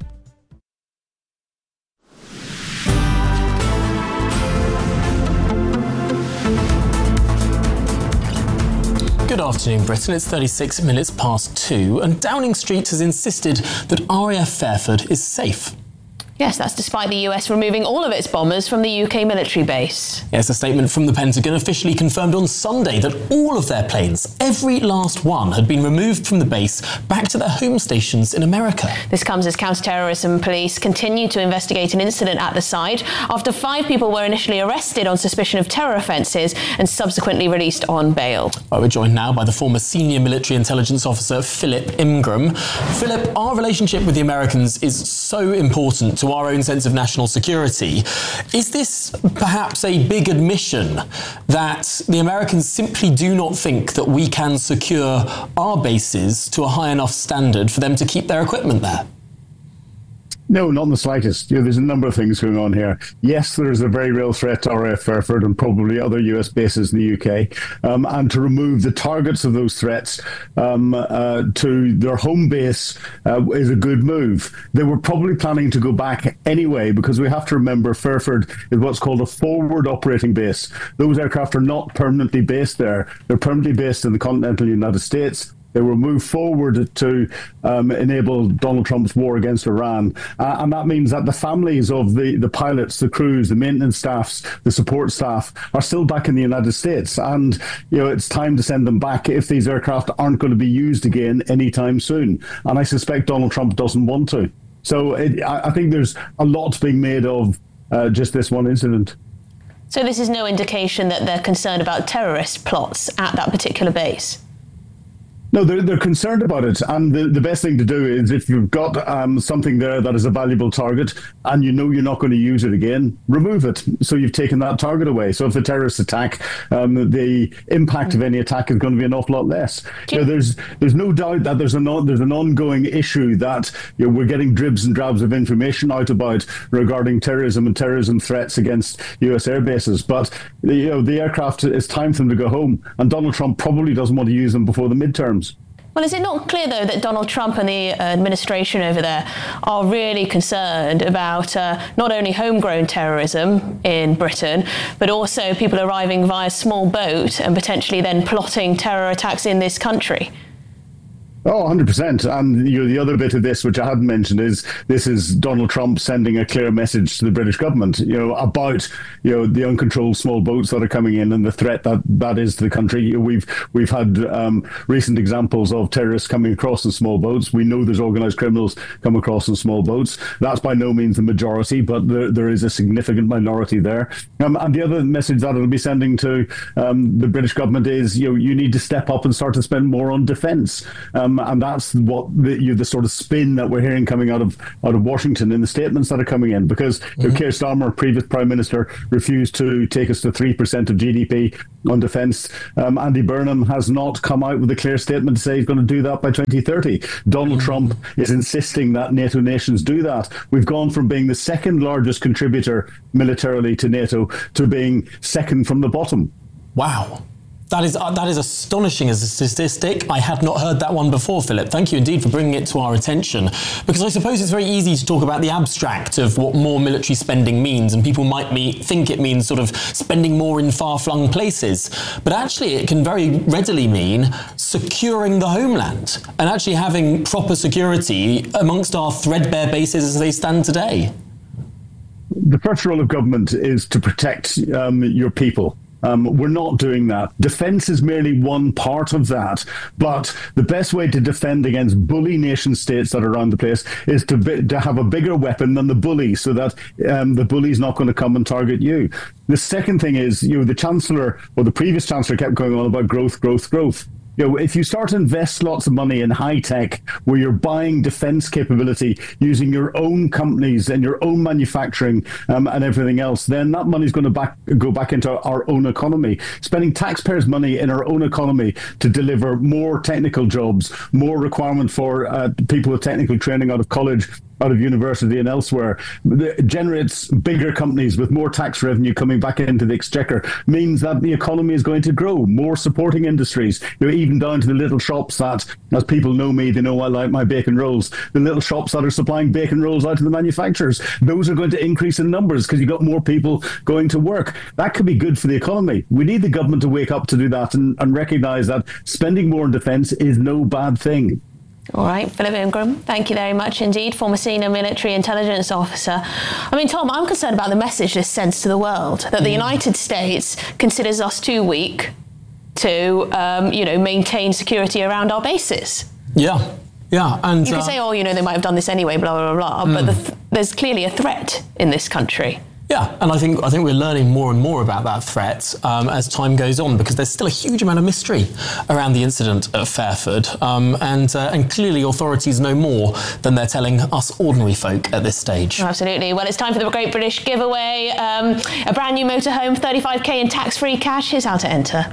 Speaker 6: Good afternoon, Britain. It's thirty-six minutes past two, and Downing Street has insisted that R A F Fairford is safe.
Speaker 5: Yes, that's despite the U S removing all of its bombers from the U K military base.
Speaker 6: Yes, a statement from the Pentagon officially confirmed on Sunday that all of their planes, every last one, had been removed from the base back to their home stations in America.
Speaker 5: This comes as counter-terrorism police continue to investigate an incident at the site after five people were initially arrested on suspicion of terror offences and subsequently released on bail.
Speaker 6: Well, we're joined now by the former senior military intelligence officer Philip Ingram. Philip, our relationship with the Americans is so important to our own sense of national security. Is this perhaps a big admission that the Americans simply do not think that we can secure our bases to a high enough standard for them to keep their equipment there?
Speaker 22: No, not in the slightest. You know, there's a number of things going on here. Yes, there is a very real threat to R A F Fairford and probably other U S bases in the U K, um, and to remove the targets of those threats um, uh, to their home base uh, is a good move. They were probably planning to go back anyway, because we have to remember Fairford is what's called a forward operating base. Those aircraft are not permanently based there. They're permanently based in the continental United States. They were moved forward to um, enable Donald Trump's war against Iran. Uh, and that means that the families of the, the pilots, the crews, the maintenance staffs, the support staff are still back in the United States. And, you know, it's time to send them back if these aircraft aren't going to be used again anytime soon. And I suspect Donald Trump doesn't want to. So it, I, I think there's a lot being made of uh, just this one incident.
Speaker 5: So this is no indication that they're concerned about terrorist plots at that particular base?
Speaker 22: No, they're, they're concerned about it. And the, the best thing to do is if you've got um, something there that is a valuable target and you know you're not going to use it again, remove it. So you've taken that target away. So if a terrorist attack, um, the impact of any attack is going to be an awful lot less. You know, there's there's no doubt that there's an, there's an ongoing issue that you know, we're getting dribs and drabs of information out about regarding terrorism and terrorism threats against U S air bases. But you know, the aircraft, it's time for them to go home. And Donald Trump probably doesn't want to use them before the midterms.
Speaker 5: Well, is it not clear, though, that Donald Trump and the administration over there are really concerned about uh, not only homegrown terrorism in Britain, but also people arriving via small boat and potentially then plotting terror attacks in this country?
Speaker 22: Oh, one hundred percent. And you know, the other bit of this, which I hadn't mentioned, is this is Donald Trump sending a clear message to the British government, you know, about you know the uncontrolled small boats that are coming in and the threat that that is to the country. You know, we've we've had um, recent examples of terrorists coming across in small boats. We know there's organised criminals come across in small boats. That's by no means the majority, but there there is a significant minority there. Um, and the other message that it'll be sending to um, the British government is, you know, you need to step up and start to spend more on defence. Um, and that's what the, you know, the sort of spin that we're hearing coming out of out of Washington in the statements that are coming in, because mm-hmm. you know, Keir Starmer, previous Prime Minister, refused to take us to three percent of G D P on defence. Um, Andy Burnham has not come out with a clear statement to say he's going to do that by twenty thirty. Donald mm-hmm. Trump is insisting that NATO nations do that. We've gone from being the second largest contributor militarily to NATO to being second from the bottom.
Speaker 6: Wow. That is uh, that is astonishing as a statistic. I had not heard that one before, Philip. Thank you indeed for bringing it to our attention, because I suppose it's very easy to talk about the abstract of what more military spending means, and people might be, think it means sort of spending more in far-flung places. But actually it can very readily mean securing the homeland and actually having proper security amongst our threadbare bases as they stand today.
Speaker 22: The first role of government is to protect um, your people. Um, we're not doing that. Defence is merely one part of that. But the best way to defend against bully nation states that are around the place is to, be, to have a bigger weapon than the bully, so that um, the bully's not going to come and target you. The second thing is, you know, the Chancellor, or the previous Chancellor, kept going on about growth, growth, growth. You know, if you start to invest lots of money in high tech, where you're buying defence capability using your own companies and your own manufacturing um, and everything else, then that money's going to back, go back into our own economy. Spending taxpayers' money in our own economy to deliver more technical jobs, more requirement for uh, people with technical training out of college, out of university and elsewhere, it generates bigger companies with more tax revenue coming back into the exchequer, means that the economy is going to grow, more supporting industries, you know, even down to the little shops that, as people know me, they know I like my bacon rolls, the little shops that are supplying bacon rolls out to the manufacturers. Those are going to increase in numbers because you've got more people going to work. That could be good for the economy. We need the government to wake up to do that and, and recognise that spending more on defence is no bad thing.
Speaker 5: All right, Philip Ingram, thank you very much indeed, former senior military intelligence officer. I mean, Tom, I'm concerned about the message this sends to the world, that the United States considers us too weak to, um, you know, maintain security around our bases.
Speaker 6: Yeah, yeah. And
Speaker 5: you could
Speaker 6: uh,
Speaker 5: say, oh, you know, they might have done this anyway, blah, blah, blah, mm. but the th- there's clearly a threat in this country.
Speaker 6: Yeah, and I think I think we're learning more and more about that threat um, as time goes on, because there's still a huge amount of mystery around the incident at Fairford, um, and uh, and clearly authorities know more than they're telling us ordinary folk at this stage.
Speaker 5: Absolutely. Well, it's time for the Great British Giveaway. Um, a brand new motorhome, thirty-five k in tax-free cash. Here's how to enter.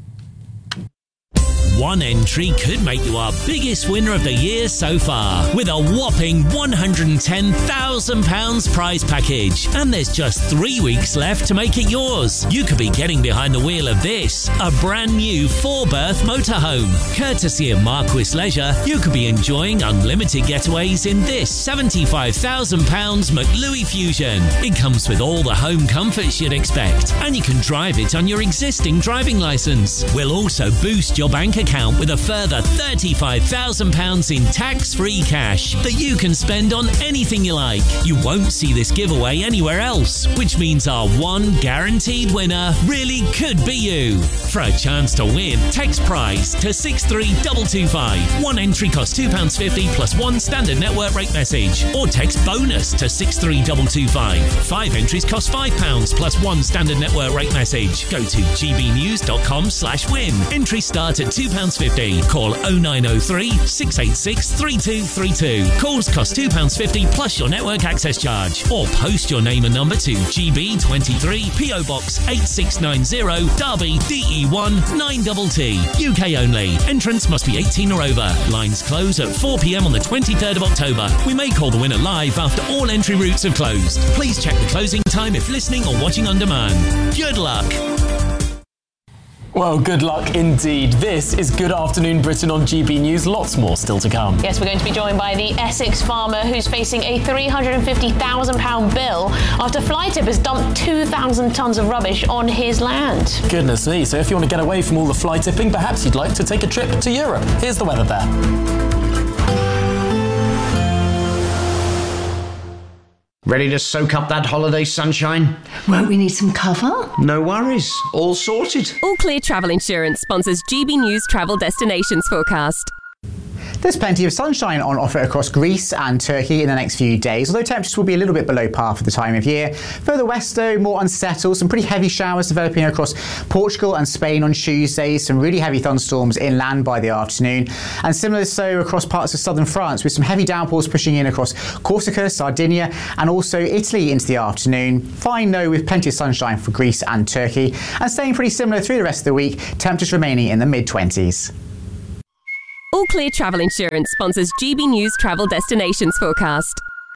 Speaker 2: One entry could make you our biggest winner of the year so far, with a whopping one hundred ten thousand pounds prize package. And there's just three weeks left to make it yours. You could be getting behind the wheel of this, a brand new four-berth motorhome. Courtesy of Marquis Leisure, you could be enjoying unlimited getaways in this seventy-five thousand pounds McLuey Fusion. It comes with all the home comforts you'd expect, and you can drive it on your existing driving licence. We'll also boost your bank account with a further thirty-five thousand pounds in tax-free cash that you can spend on anything you like. You won't see this giveaway anywhere else, which means our one guaranteed winner really could be you. For a chance to win, text prize to six three two two five. One entry costs two pounds fifty plus one standard network rate message, or text bonus to six three two two five. Five entries cost five pounds plus one standard network rate message. Go to gbnews dot com slash win. Entries start at two pounds pounds fifty. Call oh nine oh three, six eight six, three two three two. Calls cost two pounds fifty plus your network access charge. Or post your name and number to G B twenty-three, P O Box eight six nine zero, Derby, D E one nine T T. U K only. Entrance must be eighteen or over. Lines close at four p.m. on the twenty-third of October. We may call the winner live after all entry routes have closed. Please check the closing time if listening or watching on demand. Good luck.
Speaker 6: Well, good luck indeed. This is Good Afternoon Britain on G B News. Lots more still to come.
Speaker 5: Yes, we're going to be joined by the Essex farmer who's facing a three hundred fifty thousand pounds bill after fly tippers dumped two thousand tonnes of rubbish on his land.
Speaker 6: Goodness me. So if you want to get away from all the fly tipping, perhaps you'd like to take a trip to Europe. Here's the weather there.
Speaker 3: Ready to soak up that holiday sunshine?
Speaker 4: Won't we need some cover?
Speaker 3: No worries. All sorted.
Speaker 23: All Clear Travel Insurance sponsors G B News Travel Destinations Forecast.
Speaker 24: There's plenty of sunshine on offer across Greece and Turkey in the next few days, although temperatures will be a little bit below par for the time of year. Further west, though, more unsettled. Some pretty heavy showers developing across Portugal and Spain on Tuesday. Some really heavy thunderstorms inland by the afternoon. And similar so across parts of southern France, with some heavy downpours pushing in across Corsica, Sardinia, and also Italy into the afternoon. Fine, though, with plenty of sunshine for Greece and Turkey. And staying pretty similar through the rest of the week, temperatures remaining in the mid-twenties.
Speaker 23: All Clear Travel Insurance sponsors G B News Travel Destinations Forecast.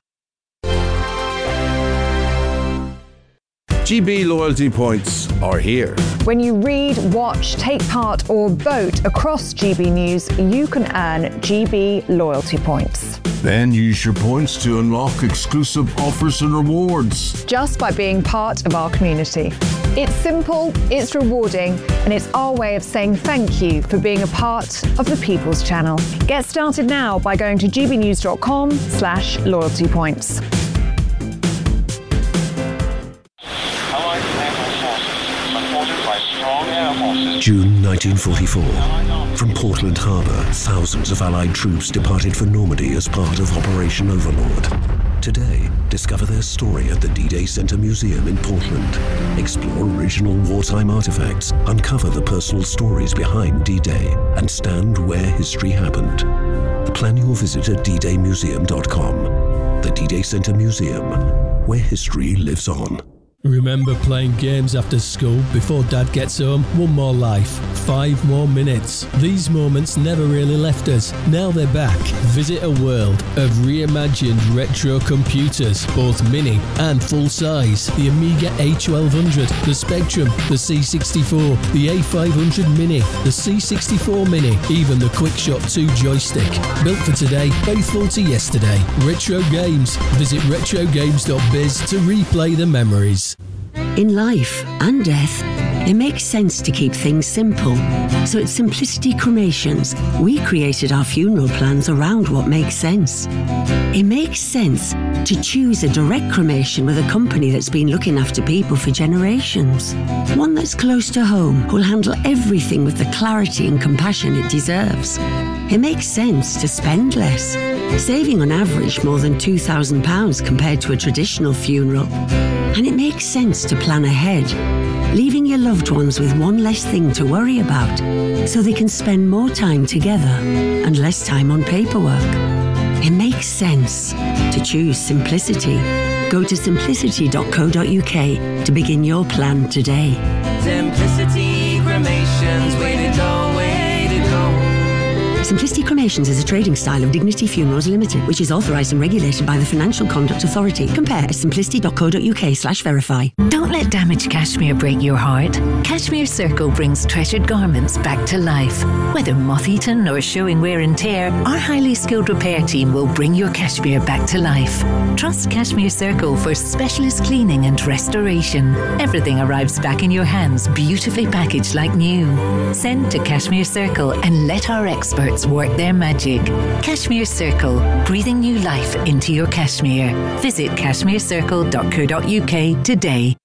Speaker 11: G B loyalty points are here.
Speaker 25: When you read, watch, take part or vote across G B News, you can earn G B loyalty points.
Speaker 11: Then use your points to unlock exclusive offers and rewards.
Speaker 25: Just by being part of our community. It's simple, it's rewarding, and it's our way of saying thank you for being a part of the People's Channel. Get started now by going to gbnews.com slash loyalty points.
Speaker 26: June nineteen forty-four. From Portland Harbour, thousands of Allied troops departed for Normandy as part of Operation Overlord. Today, discover their story at the D-Day Center Museum in Portland. Explore original wartime artifacts, uncover the personal stories behind D-Day, and stand where history happened. Plan your visit at d day museum dot com. The D-Day Center Museum, where history lives on.
Speaker 27: Remember playing games after school before Dad gets home? One more life, five more minutes. These moments never really left us. Now they're back. Visit a world of reimagined retro computers, both mini and full size. The Amiga A twelve hundred, the Spectrum, the C sixty-four, the A five hundred Mini, the C sixty-four Mini, even the QuickShot two joystick. Built for today, faithful to yesterday. Retro Games. Visit retro games dot biz to replay the memories.
Speaker 4: In life and death, it makes sense to keep things simple. So at Simplicity Cremations, we created our funeral plans around what makes sense. It makes sense to choose a direct cremation with a company that's been looking after people for generations. One that's close to home, who'll handle everything with the clarity and compassion it deserves. It makes sense to spend less, saving on average more than two thousand pounds compared to a traditional funeral. And it makes sense to plan ahead, leaving your loved ones with one less thing to worry about, so they can spend more time together and less time on paperwork. It makes sense to choose simplicity. Go to simplicity dot co dot uk to begin your plan today.
Speaker 28: Simplicity Cremations, way to go, way to go.
Speaker 4: Simplicity Cremations is a trading style of Dignity Funerals Limited, which is authorised and regulated by the Financial Conduct Authority. Compare at simplicity dot co dot uk slash verify.
Speaker 29: Don't let damaged cashmere break your heart. Cashmere Circle brings treasured garments back to life. Whether moth-eaten or showing wear and tear, our highly skilled repair team will bring your cashmere back to life. Trust Cashmere Circle for specialist cleaning and restoration. Everything arrives back in your hands, beautifully packaged like new. Send to Cashmere Circle and let our experts work their magic. Cashmere Circle, breathing new life into your cashmere. Visit cashmere circle dot co dot uk today.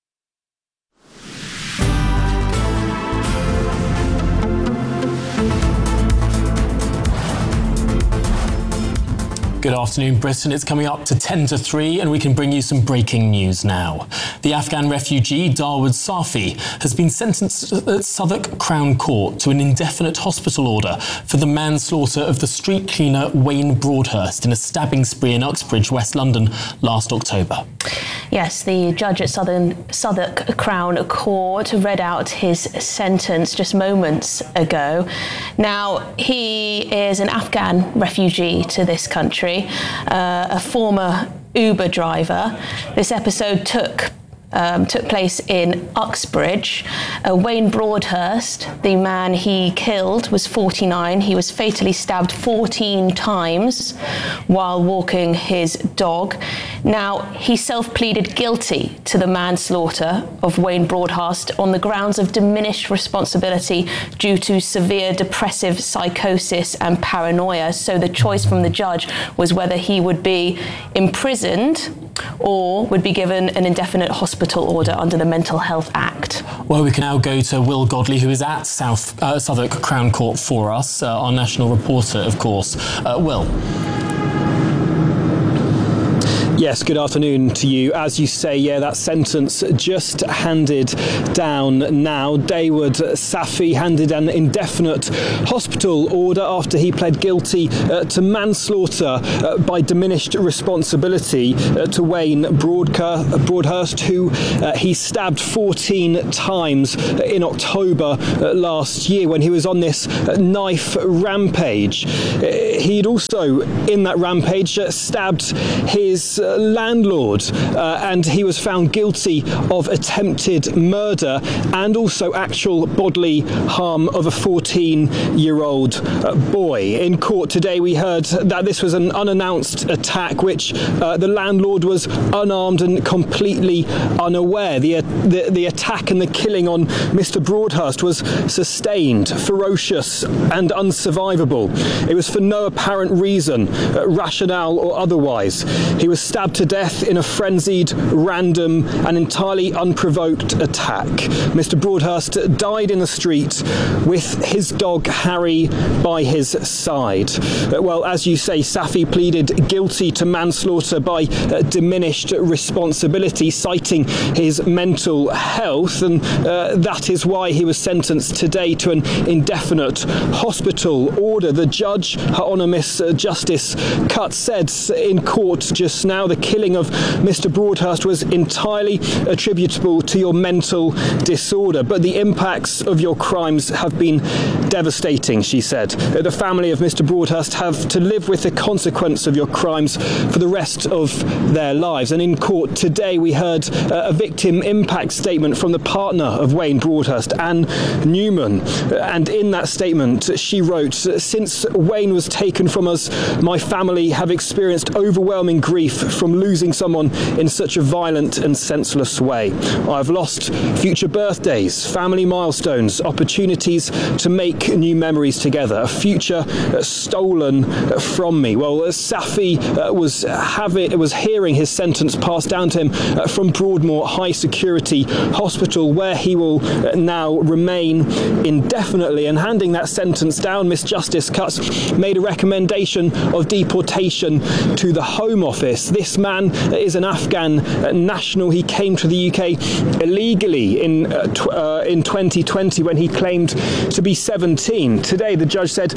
Speaker 6: Good afternoon, Britain. It's coming up to ten to three, and we can bring you some breaking news now. The Afghan refugee Dawood Safi has been sentenced at Southwark Crown Court to an indefinite hospital order for the manslaughter of the street cleaner Wayne Broadhurst in a stabbing spree in Uxbridge, West London, last October.
Speaker 5: Yes, the judge at Southern, Southwark Crown Court read out his sentence just moments ago. Now, he is an Afghan refugee to this country, uh, a former Uber driver. This episode took Um, took place in Uxbridge. Uh, Wayne Broadhurst, the man he killed, was forty-nine. He was fatally stabbed fourteen times while walking his dog. Now, he self-pleaded guilty to the manslaughter of Wayne Broadhurst on the grounds of diminished responsibility due to severe depressive psychosis and paranoia. So the choice from the judge was whether he would be imprisoned or would be given an indefinite hospital order under the Mental Health Act.
Speaker 6: Well, we can now go to Will Godley, who is at South uh, Southwark Crown Court for us, uh, our national reporter, of course. Uh, Will.
Speaker 7: Yes, good afternoon to you. As you say, yeah, that sentence just handed down now. Dawood Safi handed an indefinite hospital order after he pled guilty uh, to manslaughter uh, by diminished responsibility uh, to Wayne Broadca- Broadhurst, who uh, he stabbed fourteen times in October uh, last year when he was on this uh, knife rampage. Uh, he'd also, in that rampage, uh, stabbed his uh, landlord, uh, and he was found guilty of attempted murder and also actual bodily harm of a fourteen-year-old uh, boy. In court today, we heard that this was an unannounced attack, which uh, the landlord was unarmed and completely unaware. The, uh, the the attack and the killing on Mister Broadhurst was sustained, ferocious, and unsurvivable. It was for no apparent reason, uh, rationale or otherwise. He was stabbed to death in a frenzied, random and entirely unprovoked attack. Mister Broadhurst died in the street with his dog Harry by his side. Uh, well, as you say, Safi pleaded guilty to manslaughter by uh, diminished responsibility, citing his mental health, and uh, that is why he was sentenced today to an indefinite hospital order. The judge, Her Honour Miss Justice Cutt, said in court just now the killing of Mister Broadhurst was entirely attributable to your mental disorder, but the impacts of your crimes have been devastating, she said. The family of Mister Broadhurst have to live with the consequence of your crimes for the rest of their lives. And in court today, we heard uh, a victim impact statement from the partner of Wayne Broadhurst, Anne Newman. And in that statement, she wrote, "Since Wayne was taken from us, my family have experienced overwhelming grief from losing someone in such a violent and senseless way. I've lost future birthdays, family milestones, opportunities to make new memories together, a future uh, stolen uh, from me." Well, uh, Safi uh, was having, was hearing his sentence passed down to him uh, from Broadmoor High Security Hospital, where he will uh, now remain indefinitely. And handing that sentence down, Miss Justice Cutt made a recommendation of deportation to the Home Office. This man is an Afghan uh, national. He came to the U K illegally in uh, tw- uh, in twenty twenty when he claimed to be seventeen. Today, the judge said,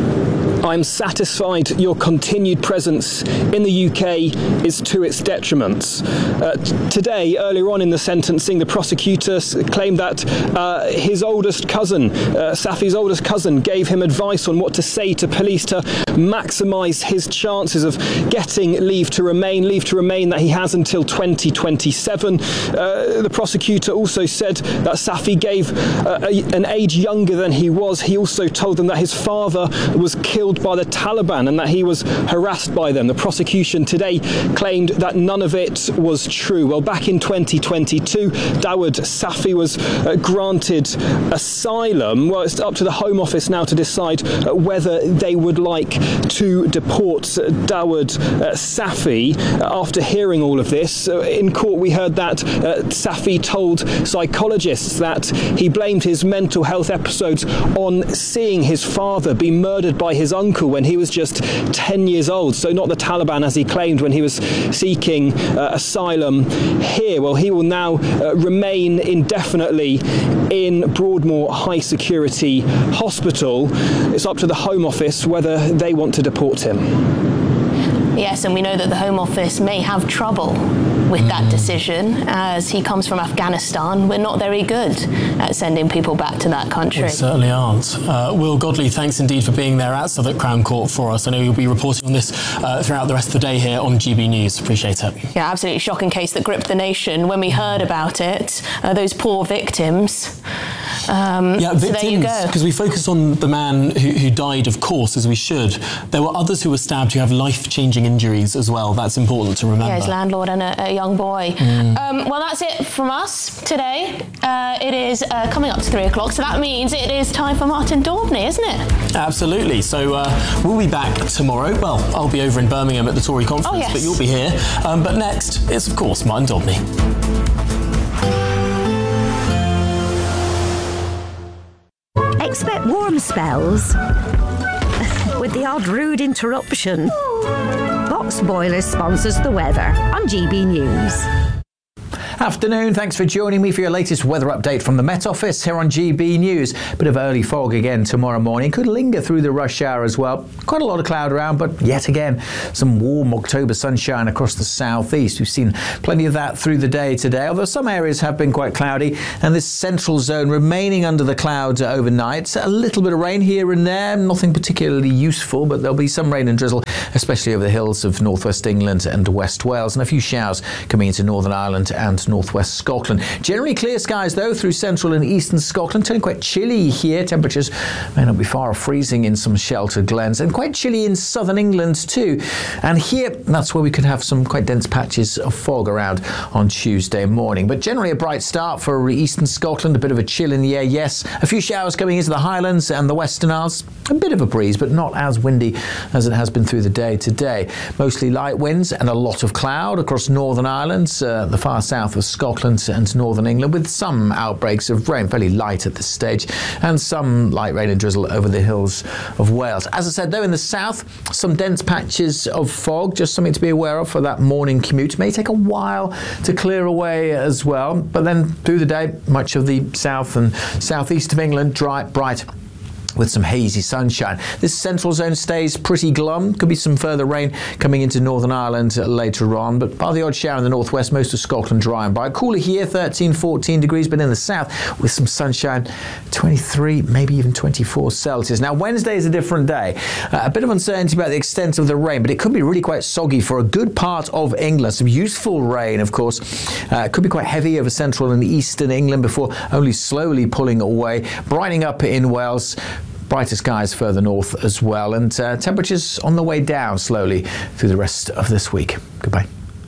Speaker 7: "I'm satisfied your continued presence in the U K is to its detriment." Uh, t- today, earlier on in the sentencing, the prosecutor claimed that uh, his oldest cousin, uh, Safi's oldest cousin, gave him advice on what to say to police to maximise his chances of getting leave to remain, leave to remain that he has until twenty twenty-seven. Uh, the prosecutor also said that Safi gave uh, a, an age younger than he was. He also told them that his father was killed by the Taliban and that he was harassed by them. The prosecution today claimed that none of it was true. Well, back in twenty twenty-two, Dawood Safi was uh, granted asylum. Well, it's up to the Home Office now to decide uh, whether they would like to deport uh, Dawood uh, Safi. Uh, after hearing all of this, uh, in court we heard that uh, Safi told psychologists that he blamed his mental health episodes on seeing his father be murdered by his uncle uncle when he was just ten years old. So not the Taliban as he claimed when he was seeking uh, asylum here. Well, he will now uh, remain indefinitely in Broadmoor High Security Hospital. It's up to the Home Office whether they want to deport him.
Speaker 5: Yes, and we know that the Home Office may have trouble with that decision, as he comes from Afghanistan. We're not very good at sending people back to that country.
Speaker 6: We certainly aren't. Uh, Will Godley, thanks indeed for being there at Southwark Crown Court for us. I know you'll be reporting on this uh, throughout the rest of the day here on G B News. Appreciate it.
Speaker 5: Yeah, absolutely shocking case that gripped the nation. When we heard about it, uh, those poor victims. Um,
Speaker 6: yeah,
Speaker 5: so
Speaker 6: victims,
Speaker 5: there you go.
Speaker 6: because we focus on the man who, who died, of course, as we should. There were others who were stabbed who have life-changing injuries as well. That's important to remember.
Speaker 5: Yeah, his landlord and a, a young boy. Mm. Um, well, that's it from us today. Uh, it is uh, coming up to three o'clock, so that means it is time for Martin Daubney, isn't it?
Speaker 6: Absolutely. So uh, we'll be back tomorrow. Well, I'll be over in Birmingham at the Tory conference,
Speaker 5: oh, yes.
Speaker 6: but you'll be here. Um, but next, it's, of course, Martin Daubney.
Speaker 8: Expect warm spells with the odd rude interruption. Box Boilers sponsors the weather on G B News.
Speaker 19: Afternoon, thanks for joining me for your latest weather update from the Met Office here on G B News. Bit of early fog again tomorrow morning, could linger through the rush hour as well. Quite a lot of cloud around, but yet again, some warm October sunshine across the southeast. We've seen plenty of that through the day today, although some areas have been quite cloudy, and this central zone remaining under the clouds overnight. A little bit of rain here and there, nothing particularly useful, but there'll be some rain and drizzle, especially over the hills of northwest England and West Wales, and a few showers coming into Northern Ireland and northwest Scotland. Generally clear skies though through central and eastern Scotland, turning quite chilly here. Temperatures may not be far off freezing in some sheltered glens, and quite chilly in southern England too. And here, that's where we could have some quite dense patches of fog around on Tuesday morning. But generally a bright start for eastern Scotland, a bit of a chill in the air, yes. A few showers coming into the Highlands and the Western Isles. A bit of a breeze, but not as windy as it has been through the day today. Mostly light winds and a lot of cloud across Northern Ireland, uh, the far south of Scotland and northern England, with some outbreaks of rain, fairly light at this stage, and some light rain and drizzle over the hills of Wales. As I said though, in the south, some dense patches of fog, just something to be aware of for that morning commute. May take a while to clear away as well, but then through the day, much of the south and southeast of England, dry, bright, with some hazy sunshine. This central zone stays pretty glum. Could be some further rain coming into Northern Ireland later on, but bar the odd shower in the northwest, most of Scotland dry and bright. Cooler here, thirteen, fourteen degrees, but in the south with some sunshine, twenty-three, maybe even twenty-four Celsius. Now Wednesday is a different day. Uh, a bit of uncertainty about the extent of the rain, but it could be really quite soggy for a good part of England. Some useful rain, of course. Uh, it could be quite heavy over central and eastern England before only slowly pulling away. Brightening up in Wales. Brighter skies further north as well, and uh, temperatures on the way down slowly through the rest of this week. Goodbye.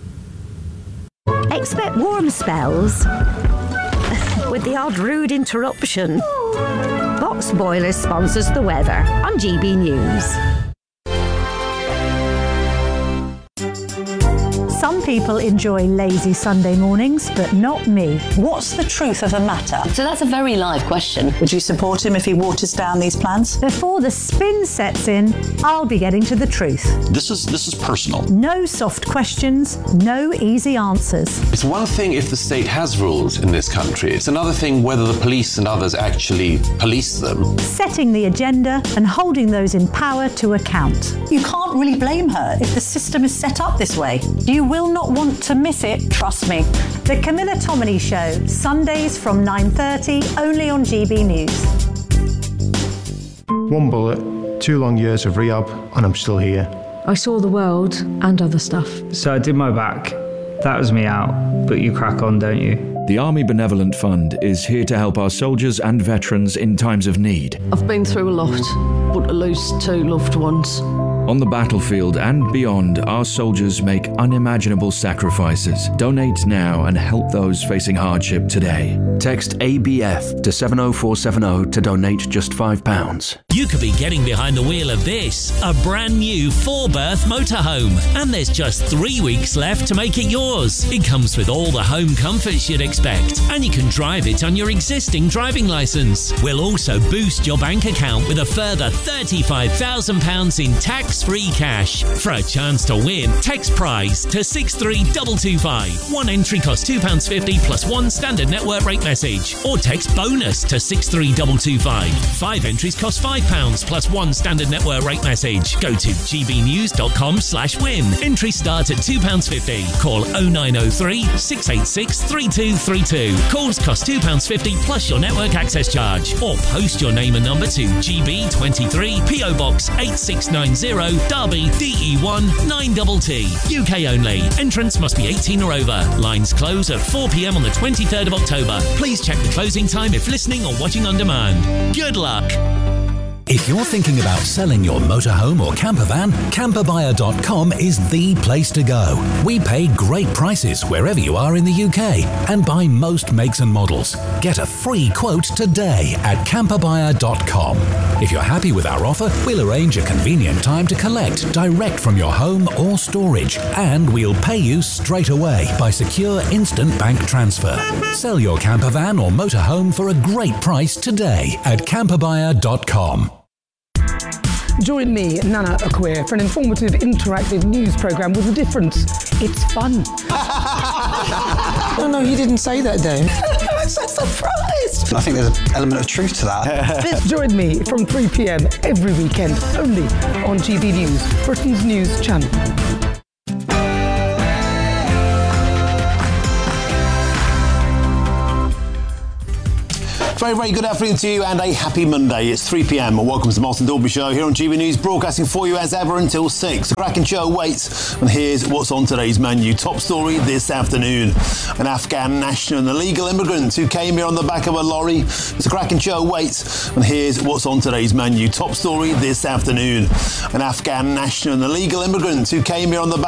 Speaker 8: Expect warm spells with the odd rude interruption. Box Boilers sponsors the weather on G B News.
Speaker 9: Some people enjoy lazy Sunday mornings, but not me.
Speaker 10: What's the truth of the matter?
Speaker 12: So that's a very live question.
Speaker 10: Would you support him if he waters down these plans?
Speaker 9: Before the spin sets in, I'll be getting to the truth.
Speaker 13: This is this is personal.
Speaker 9: No soft questions, no easy answers.
Speaker 14: It's one thing if the state has rules in this country. It's another thing whether the police and others actually police them.
Speaker 9: Setting the agenda and holding those in power to account.
Speaker 10: You can't really blame her if the system is set up this way. You will not want to miss it, trust me.
Speaker 9: The Camilla Tominey Show, Sundays from nine thirty, only on G B News.
Speaker 16: One bullet, two long years of rehab, and I'm still here.
Speaker 17: I saw the world and other stuff.
Speaker 18: So I did my back. That was me out, but you crack on, don't you?
Speaker 30: The Army Benevolent Fund is here to help our soldiers and veterans in times of need.
Speaker 17: I've been through a lot, but to lose two loved ones.
Speaker 30: On the battlefield and beyond, our soldiers make unimaginable sacrifices. Donate now and help those facing hardship today. Text A B F to seven oh four seven oh to donate just five pounds.
Speaker 1: You could be getting behind the wheel of this, a brand new four-berth motorhome, and there's just three weeks left to make it yours. It comes with all the home comforts you'd expect, and you can drive it on your existing driving licence. We'll also boost your bank account with a further thirty-five thousand pounds in tax-free cash. For a chance to win, text prize to six three two two five. One entry costs two pounds fifty plus one standard network rate message, or text bonus to six three two two five. Five entries cost five pounds plus one standard network rate message. Go to gbnews.com slash win. Entries start at two pounds fifty. Call oh nine oh three, six eight six, three two three two. Calls cost two pounds fifty plus your network access charge. Or post your name and number to G B twenty-three, P O Box eight six nine zero, Derby, D E one nine T T. U K only. Entrance must be eighteen or over. Lines close at four p m on the twenty-third of October. Please check the closing time if listening or watching on demand. Good luck.
Speaker 2: If you're thinking about selling your motorhome or camper van, camper buyer dot com is the place to go. We pay great prices wherever you are in the U K and buy most makes and models. Get a free quote today at camper buyer dot com. If you're happy with our offer, we'll arrange a convenient time to collect direct from your home or storage, and we'll pay you straight away by secure instant bank transfer. Sell your camper van or motorhome for a great price today at camper buyer dot com.
Speaker 3: Join me, Nana Akweer, for an informative, interactive news programme with a difference. It's fun.
Speaker 13: No, no, you didn't say that, Dave.
Speaker 3: I'm so surprised.
Speaker 13: I think there's an element of truth to that.
Speaker 3: Join me from three p m every weekend, only on G B News, Britain's news channel.
Speaker 15: Very, very good afternoon to you and a happy Monday. It's three p m and welcome to the Martin Dalby Show here on G B News, broadcasting for you as ever until six. A cracking show waits, and here's what's on today's menu. Top story this afternoon. An Afghan national and illegal immigrant who came here on the back of a lorry. It's a cracking show waits, and here's what's on today's menu. Top story this afternoon. An Afghan national and illegal immigrant who came here on the back